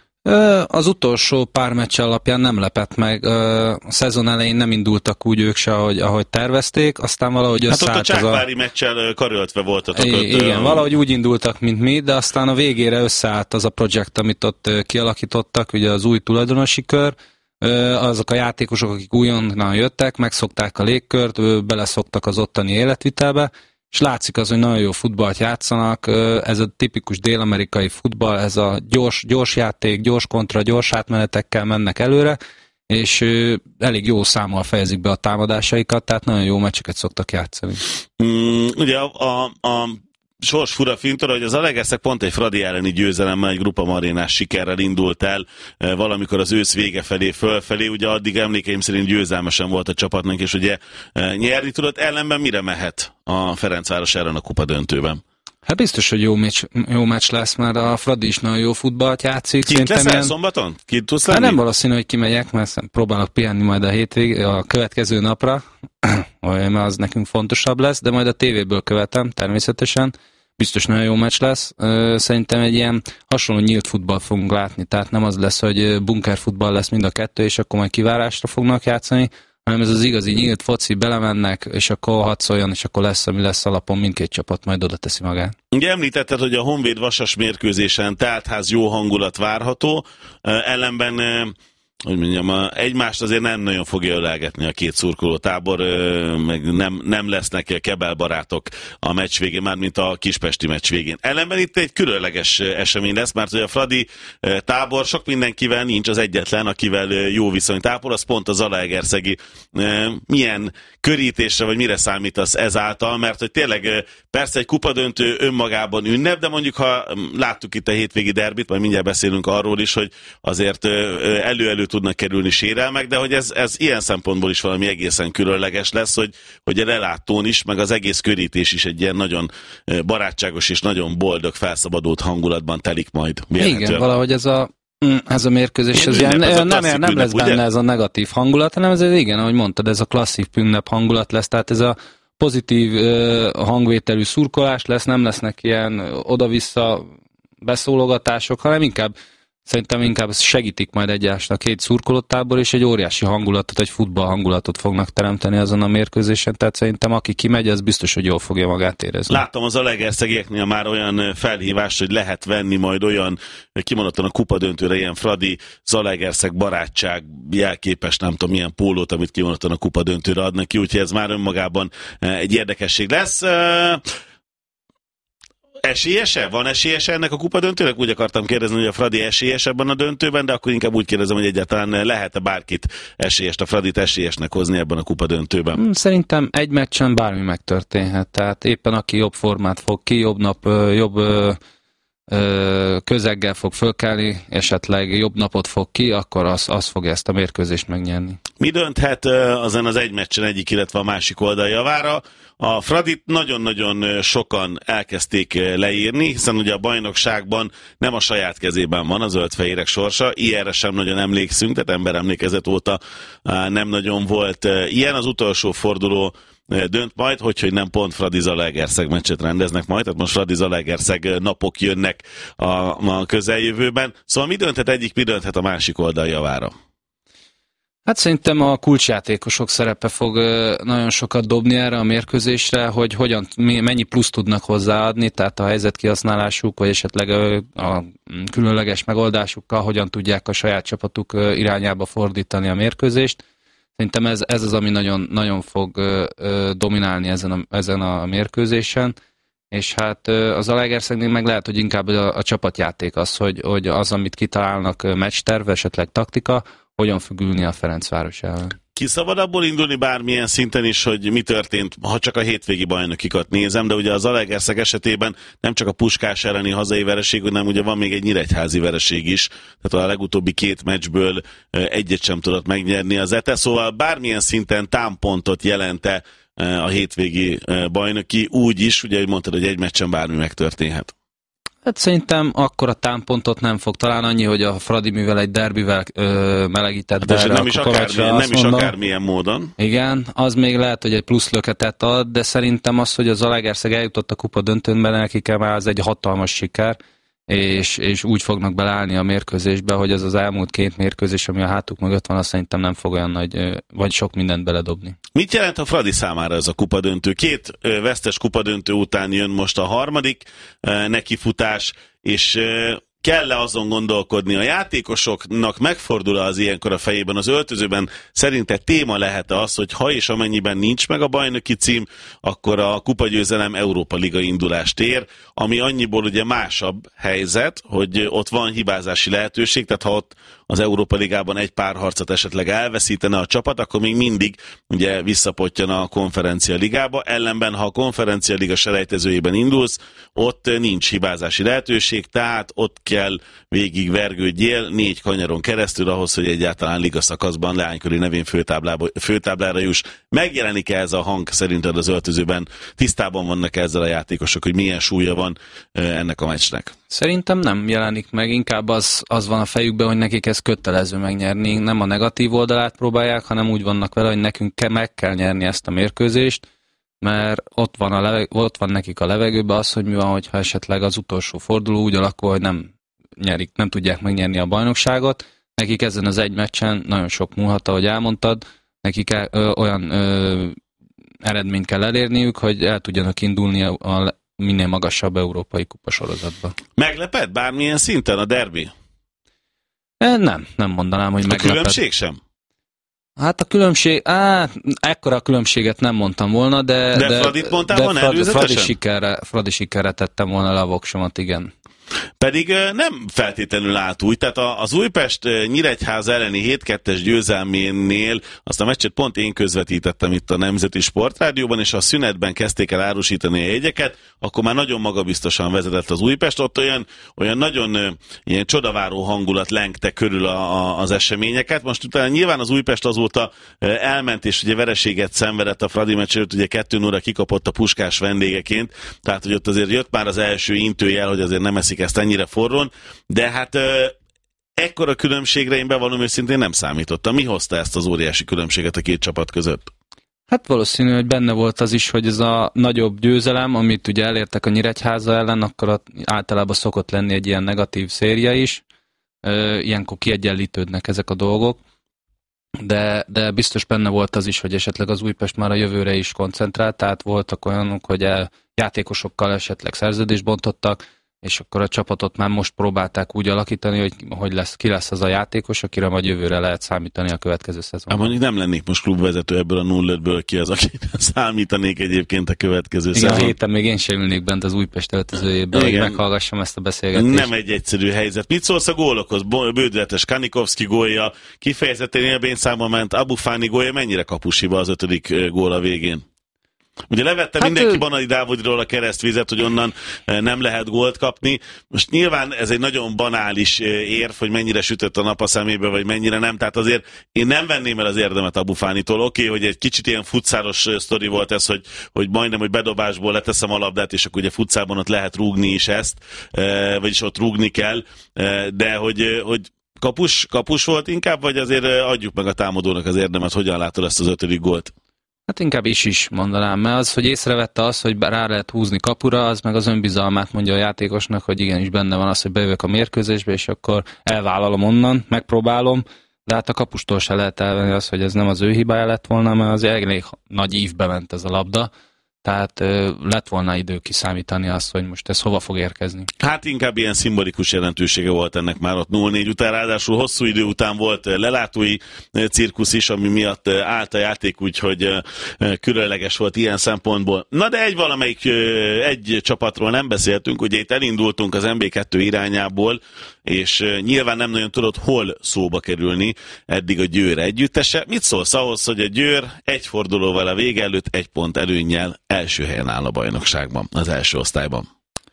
Az utolsó pár meccs alapján nem lepett meg. A szezon elején nem indultak úgy ők se, ahogy, ahogy tervezték, aztán valahogy összeállt. Hát ott a Csákvári a... meccsel karöltve voltatok. I- ott, igen, valahogy úgy indultak, mint mi, de aztán a végére összeállt az a projekt, amit ott kialakítottak, ugye az új tulajdonosi kör. Azok a játékosok, akik újonnan jöttek, megszokták a légkört, beleszoktak az ottani életvitelbe, és látszik az, hogy nagyon jó futballt játszanak, ez a tipikus dél-amerikai futball, ez a gyors, gyors játék, gyors kontra, gyors átmenetekkel mennek előre, és elég jó számmal fejezik be a támadásaikat, tehát nagyon jó meccseket szoktak játszani. Mm, ugye a, a, a sors fura fintora, hogy az Zalaegerszeg pont egy Fradi elleni győzelemmel, egy Grupa Marénás sikerrel indult el valamikor az ősz vége felé, fölfelé, ugye addig emlékeim szerint győzelmesen volt a csapatnak, és ugye nyerni tudott, ellenben mire mehet a Ferencváros ellen a kupa döntőben? Hát biztos, hogy jó meccs, jó meccs lesz, mert a Fradi is nagyon jó futballt játszik. Kint leszel ilyen... szombaton? Kint tudsz lenni? Hát nem valószínű, hogy kimegyek, mert próbálok pihenni majd a hétvég, a következő napra, mert az nekünk fontosabb lesz, de majd a tévéből követem, természetesen. Biztos nagyon jó meccs lesz. Szerintem egy ilyen hasonló nyílt futball fogunk látni, tehát nem az lesz, hogy bunkerfutball lesz mind a kettő, és akkor majd kivárásra fognak játszani, hanem ez az igazi nyílt foci, belemennek, és akkor hadszoljon, és akkor lesz, ami lesz alapon, mindkét csapat majd oda teszi magát. Ugye említetted, hogy a Honvéd-Vasas mérkőzésen teltház jó hangulat várható, ellenben, hogy mondjam, egymást azért nem nagyon fogja ölelgetni a két szurkoló tábor, meg nem, nem lesznek kebelbarátok a meccs végén, már mint a kispesti meccs végén. Ellenben itt egy különleges esemény lesz, mert hogy a Fradi tábor sok mindenkivel nincs, az egyetlen, akivel jó viszonyt ápol, az pont a Zalaegerszegi. Milyen körítésre, vagy mire számítasz ezáltal, mert hogy tényleg persze egy kupadöntő önmagában ünnep, de mondjuk ha láttuk itt a hétvégi derbit, majd mindjárt beszélünk arról is, hogy azért elő-elő tudnak kerülni sérelmek, de hogy ez, ez ilyen szempontból is valami egészen különleges lesz, hogy, hogy a lelátón is, meg az egész körítés is egy ilyen nagyon barátságos és nagyon boldog, felszabadult hangulatban telik majd. Igen, valahogy ez a ez a mérkőzés, ez ilyen, nem, nem, nem lesz benne ugye? Ez a negatív hangulat, hanem ez igen, ahogy mondtad, ez a klasszik ünnep hangulat lesz, tehát ez a pozitív uh, hangvételű szurkolás lesz, nem lesznek ilyen oda-vissza beszólogatások, hanem inkább szerintem inkább segítik majd egymást a két szurkolótábor, és egy óriási hangulatot, egy futball hangulatot fognak teremteni azon a mérkőzésen, tehát szerintem aki kimegy, az biztos, hogy jól fogja magát érezni. Láttam az Zalaegerszegieknél már olyan felhívást, hogy lehet venni majd olyan, kimondottan a kupadöntőre ilyen Fradi Zalaegerszeg barátság jelképes, nem tudom milyen pólót, amit kimondottan a kupadöntőre adnak ki, úgyhogy ez már önmagában egy érdekesség lesz. Esélyese? Van esélyese ennek a kupadöntőnek? Úgy akartam kérdezni, hogy a Fradi esélyes ebben a döntőben, de akkor inkább úgy kérdezem, hogy egyáltalán lehet-e bárkit esélyest, a Fradit esélyesnek hozni ebben a kupadöntőben? Szerintem egy meccsen bármi megtörténhet. Tehát éppen aki jobb formát fog ki, jobb nap, jobb közeggel fog fölkelni, esetleg jobb napot fog ki, akkor az, az fog ezt a mérkőzést megnyerni. Mi dönthet azon az egy meccsen egyik, illetve a másik oldal javára? A Fradit nagyon-nagyon sokan elkezdték leírni, hiszen ugye a bajnokságban nem a saját kezében van a zöldfehérek sorsa, ilyenre sem nagyon emlékszünk, tehát emberemlékezet óta nem nagyon volt ilyen. Az utolsó forduló dönt majd, hogyha nem pont Fradi-Zalaegerszeg meccset rendeznek majd, tehát most Fradi-Zalaegerszeg napok jönnek a, a közeljövőben. Szóval mi dönthet egyik, mi dönthet a másik oldal javára? Hát szerintem a kulcsjátékosok szerepe fog nagyon sokat dobni erre a mérkőzésre, hogy hogyan, mennyi plusz tudnak hozzáadni, tehát a helyzetkihasználásuk, vagy esetleg a különleges megoldásukkal hogyan tudják a saját csapatuk irányába fordítani a mérkőzést. Szerintem ez, ez az, ami nagyon, nagyon fog dominálni ezen a, ezen a mérkőzésen, és hát az Zalaegerszegnél meg lehet, hogy inkább a, a csapatjáték az, hogy, hogy az, amit kitalálnak meccsterv, esetleg taktika, hogyan fog ülni a Ferencváros ellen. Ki szabad abból indulni bármilyen szinten is, hogy mi történt, ha csak a hétvégi bajnokikat nézem, de ugye az Zalaegerszeg esetében nem csak a Puskás elleni hazai vereség, hanem ugye van még egy nyíregyházi vereség is, tehát a legutóbbi két meccsből egyet sem tudott megnyerni az Ete, szóval bármilyen szinten támpontot jelente a hétvégi bajnoki, úgy is, ugye, hogy mondtad, hogy egy meccsen bármi megtörténhet. Hát szerintem akkor a támpontot nem fog, talán annyi, hogy a Fradi mivel egy derbivel ö, melegített be hát nem is, akármilyen, nem is akármilyen módon. Igen, az még lehet, hogy egy plusz löketet ad, de szerintem az, hogy a Zalaegerszeg eljutott a kupa döntőnben, nekik már az egy hatalmas siker, és, és úgy fognak beleállni a mérkőzésbe, hogy ez az elmúlt két mérkőzés, ami a hátuk mögött van, azt szerintem nem fog olyan nagy, vagy sok mindent beledobni. Mit jelent a Fradi számára ez a kupadöntő? Két vesztes kupadöntő után jön most a harmadik nekifutás, és kell-e azon gondolkodni, a játékosoknak megfordul az ilyenkor a fejében, az öltözőben szerinted téma lehet az, hogy ha és amennyiben nincs meg a bajnoki cím, akkor a kupagyőzelem Európa Liga indulást ér, ami annyiból ugye másabb helyzet, hogy ott van hibázási lehetőség, tehát ha ott az Európa Ligában egy pár harcot esetleg elveszítene a csapat, akkor még mindig ugye visszapottyan a Konferencia Ligába, ellenben ha a Konferencia Liga selejtezőjében indulsz, ott nincs hibázási lehetőség, tehát ott kell végig vergődjél négy kanyaron keresztül ahhoz, hogy egyáltalán liga szakaszban leányköri nevén főtáblára juss. Megjelenik-e ez a hang szerinted az öltözőben? Tisztában vannak ezzel a játékosok, hogy milyen súlya van ennek a meccsnek? Szerintem nem jelenik meg, inkább az, az van a fejükben, hogy nekik ez kötelező megnyerni. Nem a negatív oldalát próbálják, hanem úgy vannak vele, hogy nekünk ke- meg kell nyerni ezt a mérkőzést, mert ott van, a leveg- ott van nekik a levegőben az, hogy mi van, hogyha esetleg az utolsó forduló úgy alakul, hogy nem nyerik, nem tudják megnyerni a bajnokságot. Nekik ezen az egy meccsen nagyon sok múlhat, ahogy elmondtad, nekik ö, olyan ö, eredményt kell elérniük, hogy el tudjanak indulni a, a minél magasabb európai kupasorozatba. Meglepett bármilyen szinten a derbi? E, nem, nem mondanám, hogy a meglepett. A különbség sem? Hát a különbség, á, ekkora a különbséget nem mondtam volna, de... De, de Fradit mondtál de volna Fradi, előzetesen? Fradi sikerre, Fradi sikerre tettem volna le a voksomat, igen. Pedig nem feltétlenül állt úgy, tehát az Újpest Nyíregyháza elleni hét kettes győzelménél azt a meccset pont én közvetítettem itt a Nemzeti Sportrádióban, és a szünetben kezdték el árusítani a jegyeket, akkor már nagyon magabiztosan vezetett az Újpest, ott olyan, olyan nagyon ilyen csodaváró hangulat lengte körül a, a, az eseményeket. Most utána nyilván az Újpest azóta elment, és ugye vereséget szenvedett a Fradi meccs előtt, ugye kettő nulla kikapott a Puskás vendégeként, tehát hogy ott azért jött már az első intőjel, hogy azért nem eszik ezt ennyire forrón, de hát ö, ekkora különbségre én bevallom őszintén nem számítottam. Mi hozta ezt az óriási különbséget a két csapat között? Hát valószínű, hogy benne volt az is, hogy ez a nagyobb győzelem, amit ugye elértek a Nyíregyháza ellen, akkor általában szokott lenni egy ilyen negatív széria is. Ilyenkor kiegyenlítődnek ezek a dolgok. De, de biztos benne volt az is, hogy esetleg az Újpest már a jövőre is koncentrált, tehát voltak olyanok, hogy a játékosokkal esetleg szerződést bontottak, és akkor a csapatot már most próbálták úgy alakítani, hogy, hogy lesz, ki lesz az a játékos, akire majd jövőre lehet számítani a következő szezonban. Mondjuk nem lennék most klubvezető ebből a nulla ötből ki az, akire számítanék egyébként a következő Igen, szezon. a héten még én sem ülnék bent az Újpest öltözőjében, hogy meghallgassam ezt a beszélgetést. Nem egy egyszerű helyzet. Mit szólsz a gólokhoz? Bődületes Kanikovszki gólja, kifejezetten élbénszámba ment, Abufáni gólja, mennyire kapusiba az ötödik gól a végén? Ugye levette hát mindenki ő... Banai Dávidról a keresztvizet, hogy onnan nem lehet gólt kapni. Most nyilván ez egy nagyon banális érv, hogy mennyire sütött a nap a szemébe, vagy mennyire nem. Tehát azért én nem venném el az érdemet Abu Fanitól. Oké, okay, hogy egy kicsit ilyen futszáros sztori volt ez, hogy, hogy majdnem, hogy bedobásból leteszem a labdát, és akkor ugye futszálban ott lehet rúgni is ezt, vagyis ott rúgni kell, de hogy, hogy kapus, kapus volt inkább, vagy azért adjuk meg a támadónak az érdemet, hogyan látod ezt az ötödik gólt? Hát inkább is is mondanám, mert az, hogy észrevette azt, hogy rá lehet húzni kapura, az meg az önbizalmát mondja a játékosnak, hogy igenis benne van az, hogy bejövök a mérkőzésbe, és akkor elvállalom onnan, megpróbálom, de hát a kapustól se lehet elvenni az, hogy ez nem az ő hibája lett volna, mert az elég nagy ívbe ment ez a labda, tehát ö, lett volna idő kiszámítani azt, hogy most ez hova fog érkezni. Hát inkább ilyen szimbolikus jelentősége volt ennek már ott nulla négy után, ráadásul hosszú idő után volt lelátói cirkusz is, ami miatt állt a játék, úgyhogy különleges volt ilyen szempontból. Na de egy valamelyik egy csapatról nem beszéltünk, ugye itt elindultunk az en bé kettő irányából, és nyilván nem nagyon tudott hol szóba kerülni eddig a Győr együttese. Mit szólsz ahhoz, hogy a Győr egy fordulóval a vége előtt egy pont előnnyel első helyen áll a bajnokságban, az első osztályban?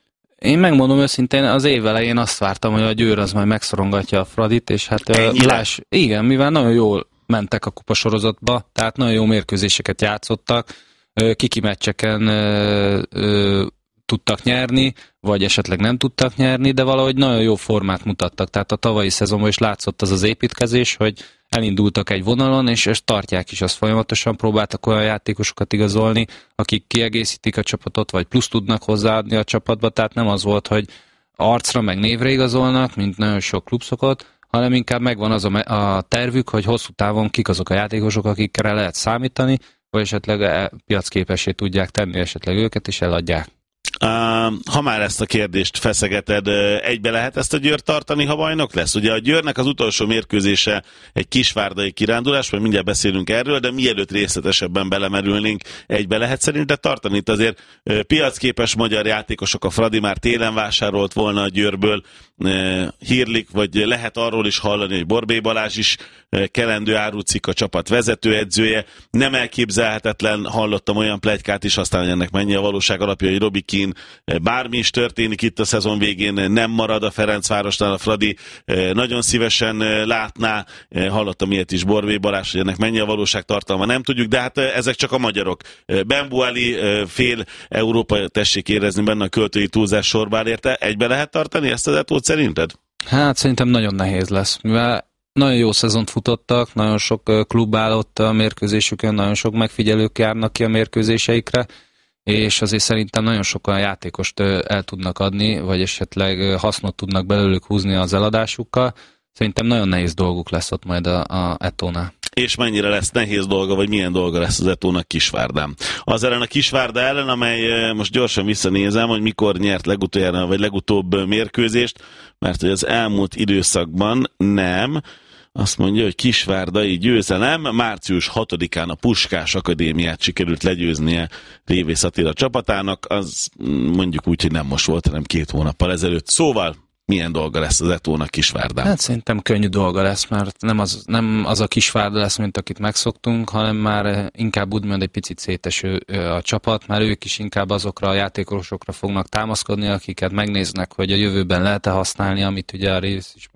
Én megmondom őszintén, az év elején azt vártam, hogy a Győr az majd megszorongatja a Fradit, és hát láss, igen, mivel nagyon jól mentek a kupasorozatba, tehát nagyon jó mérkőzéseket játszottak, kiki meccseken ö, ö, tudtak nyerni, vagy esetleg nem tudtak nyerni, de valahogy nagyon jó formát mutattak. Tehát a tavalyi szezonban is látszott az az építkezés, hogy elindultak egy vonalon, és, és tartják is azt folyamatosan, próbáltak olyan játékosokat igazolni, akik kiegészítik a csapatot, vagy plusz tudnak hozzáadni a csapatba, tehát nem az volt, hogy arcra meg névre igazolnak, mint nagyon sok klub szokott, hanem inkább megvan az a, a tervük, hogy hosszú távon kik azok a játékosok, akikre lehet számítani, vagy esetleg piacképessé tudják tenni esetleg őket, és eladják. Uh, ha már ezt a kérdést feszegeted, egybe lehet ezt a Győr tartani, ha bajnok lesz? Ugye a Győrnek az utolsó mérkőzése egy kisvárdai kirándulás, majd mindjárt beszélünk erről, de mielőtt részletesebben belemerülnénk, egybe lehet szerinted tartani? Itt azért uh, piacképes magyar játékosok, a Fradi már télen vásárolt volna a Győrből, uh, hírlik, vagy lehet arról is hallani, hogy Borbély Balázs is uh, kelendő árucik, a csapat vezetőedzője. Nem elképzelhetetlen, hallottam olyan pletykát is, aztán ennek mennyi a valóság alapja, hogy Robi Kín, bármi is történik itt a szezon végén, nem marad a Ferencvárosnál, a Fradi nagyon szívesen látná, hallottam ilyet is Borbély Balázs, hogy ennek mennyi a valóság tartalma, nem tudjuk, de hát ezek csak a magyarok. Ben Buali fél Európa, tessék érezni benne a költői túlzás sorbál érte, egybe lehet tartani ezt az etót szerinted? Hát szerintem nagyon nehéz lesz, mivel nagyon jó szezont futottak, nagyon sok klub állott a mérkőzésükön, nagyon sok megfigyelők járnak ki a mérkőzéseikre, és azért szerintem nagyon sokan játékost el tudnak adni, vagy esetleg hasznot tudnak belőlük húzni az eladásukkal. Szerintem nagyon nehéz dolguk lesz ott majd a, a Etónál. És mennyire lesz nehéz dolga, vagy milyen dolga lesz az Etónak Kisvárdán. Az ellen a Kisvárda ellen, amely most gyorsan visszanézem, hogy mikor nyert legutoljára, vagy legutóbb mérkőzést, mert hogy az elmúlt időszakban nem. Azt mondja, hogy kisvárdai győzelem, március hatodikán a Puskás Akadémiát sikerült legyőznie Révész Attila csapatának, az mondjuk úgy, hogy nem most volt, hanem két hónappal ezelőtt. Szóval milyen dolga lesz az Etónak Kisvárdán? Hát szerintem könnyű dolga lesz, mert nem az, nem az a Kisvárda lesz, mint akit megszoktunk, hanem már inkább úgymond egy picit széteső a csapat, már ők is inkább azokra a játékosokra fognak támaszkodni, akiket megnéznek, hogy a jövőben lehet-e használni, amit ugye a Révész is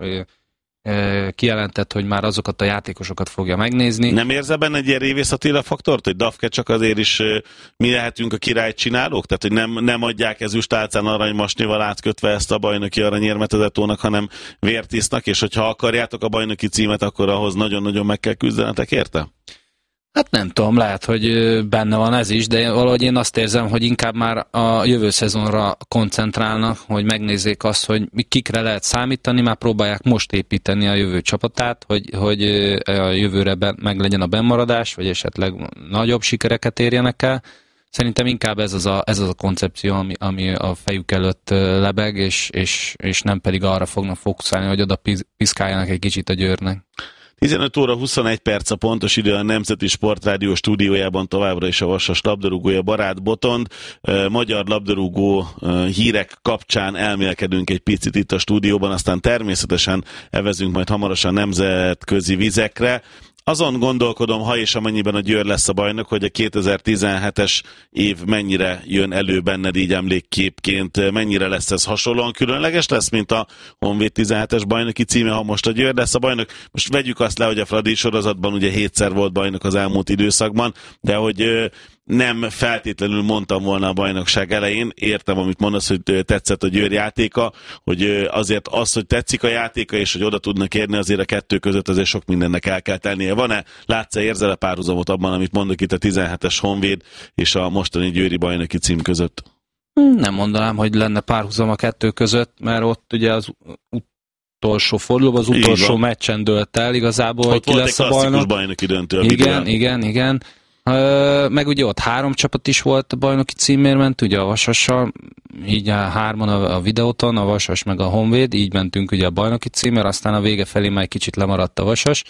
kijelentett, hogy már azokat a játékosokat fogja megnézni. Nem érzel benne egy ilyen Révész Attila faktort, hogy Dafke csak azért is mi lehetünk a királyt csinálók? Tehát, hogy nem, nem adják ezüstálcán aranymasnival átkötve ezt a bajnoki aranyérmet az Etónak, hanem vért isznak, és hogyha akarjátok a bajnoki címet, akkor ahhoz nagyon-nagyon meg kell küzdenetek érte? Hát nem tudom, lehet, hogy benne van ez is, de valahogy én azt érzem, hogy inkább már a jövő szezonra koncentrálnak, hogy megnézzék azt, hogy kikre lehet számítani, már próbálják most építeni a jövő csapatát, hogy, hogy a jövőre meg legyen a bennmaradás, vagy esetleg nagyobb sikereket érjenek el. Szerintem inkább ez az a, ez az a koncepció, ami, ami a fejük előtt lebeg, és, és, és nem pedig arra fognak fókuszálni, hogy oda piszkáljanak egy kicsit a Győrnek. tizenöt óra huszonegy perc a pontos idő, a Nemzeti Sportrádió stúdiójában továbbra is a Vasas labdarúgója Barát Botond. Magyar labdarúgó hírek kapcsán elmélkedünk egy picit itt a stúdióban, aztán természetesen evezünk majd hamarosan nemzetközi vizekre. azon gondolkodom, ha és amennyiben a Győr lesz a bajnok, hogy a kétezer-tizenhetes év mennyire jön elő benned így emlékképként, mennyire lesz ez hasonlóan különleges lesz, mint a Honvéd tizenhetes bajnoki címe, ha most a Győr lesz a bajnok. Most vegyük azt le, hogy a Fradi sorozatban ugye hétszer volt bajnok az elmúlt időszakban, de hogy nem feltétlenül mondtam volna a bajnokság elején, értem, amit mondasz, hogy tetszett a Győr játéka, hogy azért az, hogy tetszik a játéka, és hogy oda tudnak érni, azért a kettő között azért sok mindennek el kell tennie. Van-e, látsz-e, érzel-e párhuzamot abban, amit mondok itt a tizenhetes Honvéd és a mostani győri bajnoki cím között? Nem mondanám, hogy lenne párhuzam a kettő között, mert ott ugye az utolsó fordulóban, az utolsó meccsen dőlt el igazából, ott hogy ki lesz a bajnok. bajnoki döntő. Igen, igen, igen. Meg ugye ott három csapat is volt a bajnoki címért ment, ugye a Vasassal, így a hárman a, a videóton, a Vasas meg a Honvéd, így mentünk ugye a bajnoki címért, aztán a vége felé már egy kicsit lemaradt a Vasas,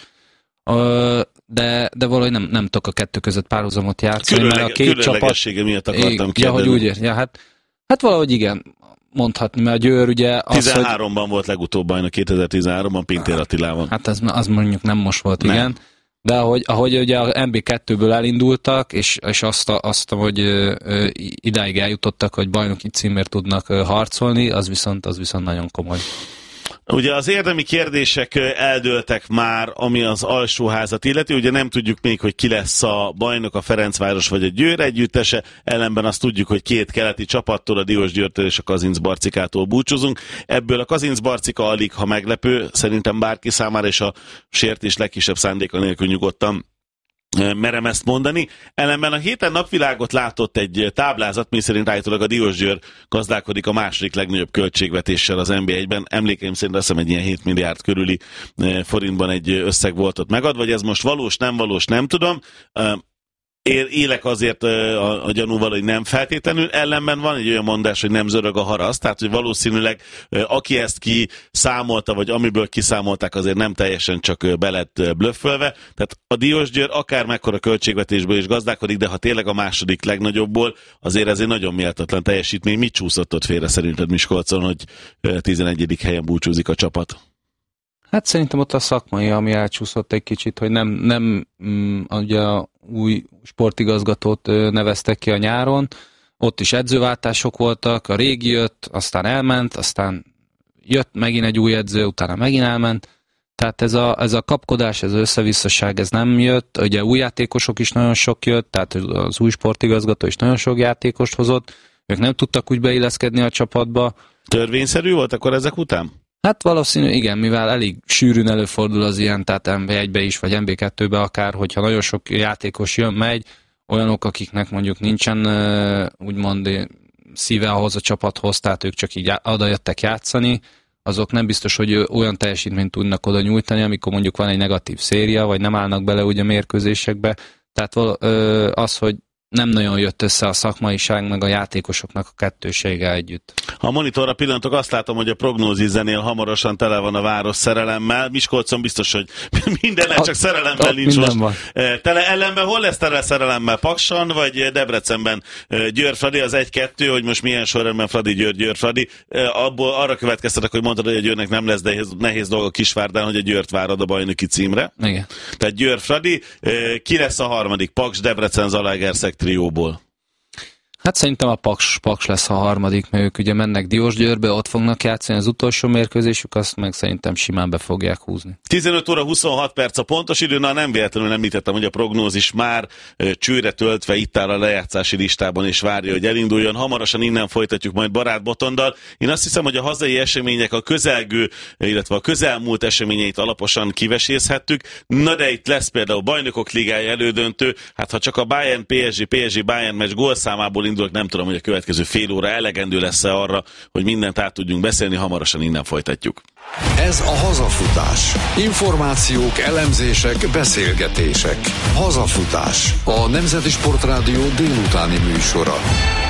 de, de valahogy nem, nem tudok a kettő között párhuzamot játszani, Különleg, mert a két csapat... miatt akartam kérdezni. Ja, hogy úgy ér, ja, hát, hát valahogy igen, mondhatni, mert a Győr ugye... Az, tizenháromban hogy... volt legutóbb bajnok, kétezer-tizenháromban Pintér Attilával. Hát az, az mondjuk nem most volt, nem. Igen. De ahogy, ahogy ugye a em bé kettőből elindultak, és, és azt, a, azt, hogy ö, ö, idáig eljutottak, hogy bajnoki címért tudnak ö, harcolni, az viszont, az viszont nagyon komoly. Ugye az érdemi kérdések eldőltek már, ami az alsóházat illeti, ugye nem tudjuk még, hogy ki lesz a bajnok, a Ferencváros vagy a Győr együttese, ellenben azt tudjuk, hogy két keleti csapattól, a Diósgyőrtől és a Kazincbarcikától búcsúzunk. Ebből a Kazincbarcika alig, ha meglepő, szerintem bárki számára, és a sértés legkisebb szándéka nélkül nyugodtan merem ezt mondani. Ellenben a héten napvilágot látott egy táblázat, mi szerint állítólag a Diósgyőr gazdálkodik a második legnagyobb költségvetéssel az en bé egyben. Emlékeim szerint azt hiszem egy ilyen hét milliárd körüli forintban egy összeg volt ott megadva, vagy ez most valós, nem valós, nem tudom. Élek azért a, a gyanúval, hogy nem feltétlenül, ellenben van egy olyan mondás, hogy nem zörög a haraszt, tehát hogy valószínűleg aki ezt kiszámolta, vagy amiből kiszámolták, azért nem teljesen csak be lett blöffölve. Tehát a Diósgyőr akár mekkora költségvetésből is gazdálkodik, de ha tényleg a második legnagyobbból, azért ez egy nagyon méltatlan teljesítmény. Mit csúszott ott félre szerinted Miskolcon, hogy tizenegyedik helyen búcsúzik a csapat? Hát szerintem ott a szakmai, ami elcsúszott egy kicsit, hogy nem, nem mm, ugye a új sportigazgatót neveztek ki a nyáron, ott is edzőváltások voltak, a régi jött, aztán elment, aztán jött megint egy új edző, utána megint elment, tehát ez a, ez a kapkodás, ez az összevisszaság, ez nem jött, ugye új játékosok is nagyon sok jött, tehát az új sportigazgató is nagyon sok játékost hozott, ők nem tudtak úgy beilleszkedni a csapatba. Törvényszerű volt akkor ezek után? Hát valószínű, igen, mivel elég sűrűn előfordul az ilyen, tehát em bé egybe is, vagy em bé kettőbe akár, hogyha nagyon sok játékos jön, megy, olyanok, akiknek mondjuk nincsen úgymond szíve ahhoz a csapathoz, tehát ők csak így oda jöttek játszani, azok nem biztos, hogy olyan teljesítményt tudnak oda nyújtani, amikor mondjuk van egy negatív széria, vagy nem állnak bele ugye mérkőzésekbe. Tehát az, hogy nem nagyon jött össze a szakmaiság, meg a játékosoknak a kettősége együtt. Ha a monitorra pillantok, azt látom, hogy a prognózis zenél hamarosan tele van a város szerelemmel. Miskolcon biztos, hogy minden, csak szerelemmel nincs most. Van. Tele ellenben hol lesz tele szerelemmel? Pakson vagy Debrecenben? Győr Fradi az egy-kettő, hogy most milyen sorrendben Fradi Győr Győr Fradi. Abból arra következtetek, hogy mondtad, hogy a Győrnek nem lesz nehéz, nehéz dolga Kisvárdán, hogy a Győrt várad a bajnoki címre. Igen. Tehát Győr Fradi. Ki lesz a harmadik? Paks, Debrecen, Zalaegerszeg trióból? Hát szerintem a Paks, Paks lesz a harmadik, mert ők ugye mennek Diósgyőrbe, ott fognak játszani az utolsó mérkőzésük, azt meg szerintem simán be fogják húzni. tizenöt óra huszonhat perc a pontos idő, na nem véletlenül említettem, hogy a prognózis már csőre töltve itt áll a lejátszási listában, és várja, hogy elinduljon. Hamarosan innen folytatjuk majd Barát Botondal. Én azt hiszem, hogy a hazai események a közelgő, illetve a közelmúlt eseményeit alaposan kivesézhettük. Na de itt lesz például Bajnokok Ligája elődöntő, hát ha csak a Bayern pé es gé, pé es gé Bayern meccs gólszámából indulok, nem tudom, hogy a következő fél óra elegendő lesz-e arra, hogy mindent át tudjunk beszélni, hamarosan innen folytatjuk. Ez a Hazafutás. Információk, elemzések, beszélgetések. Hazafutás. A Nemzeti Sportrádió délutáni műsora.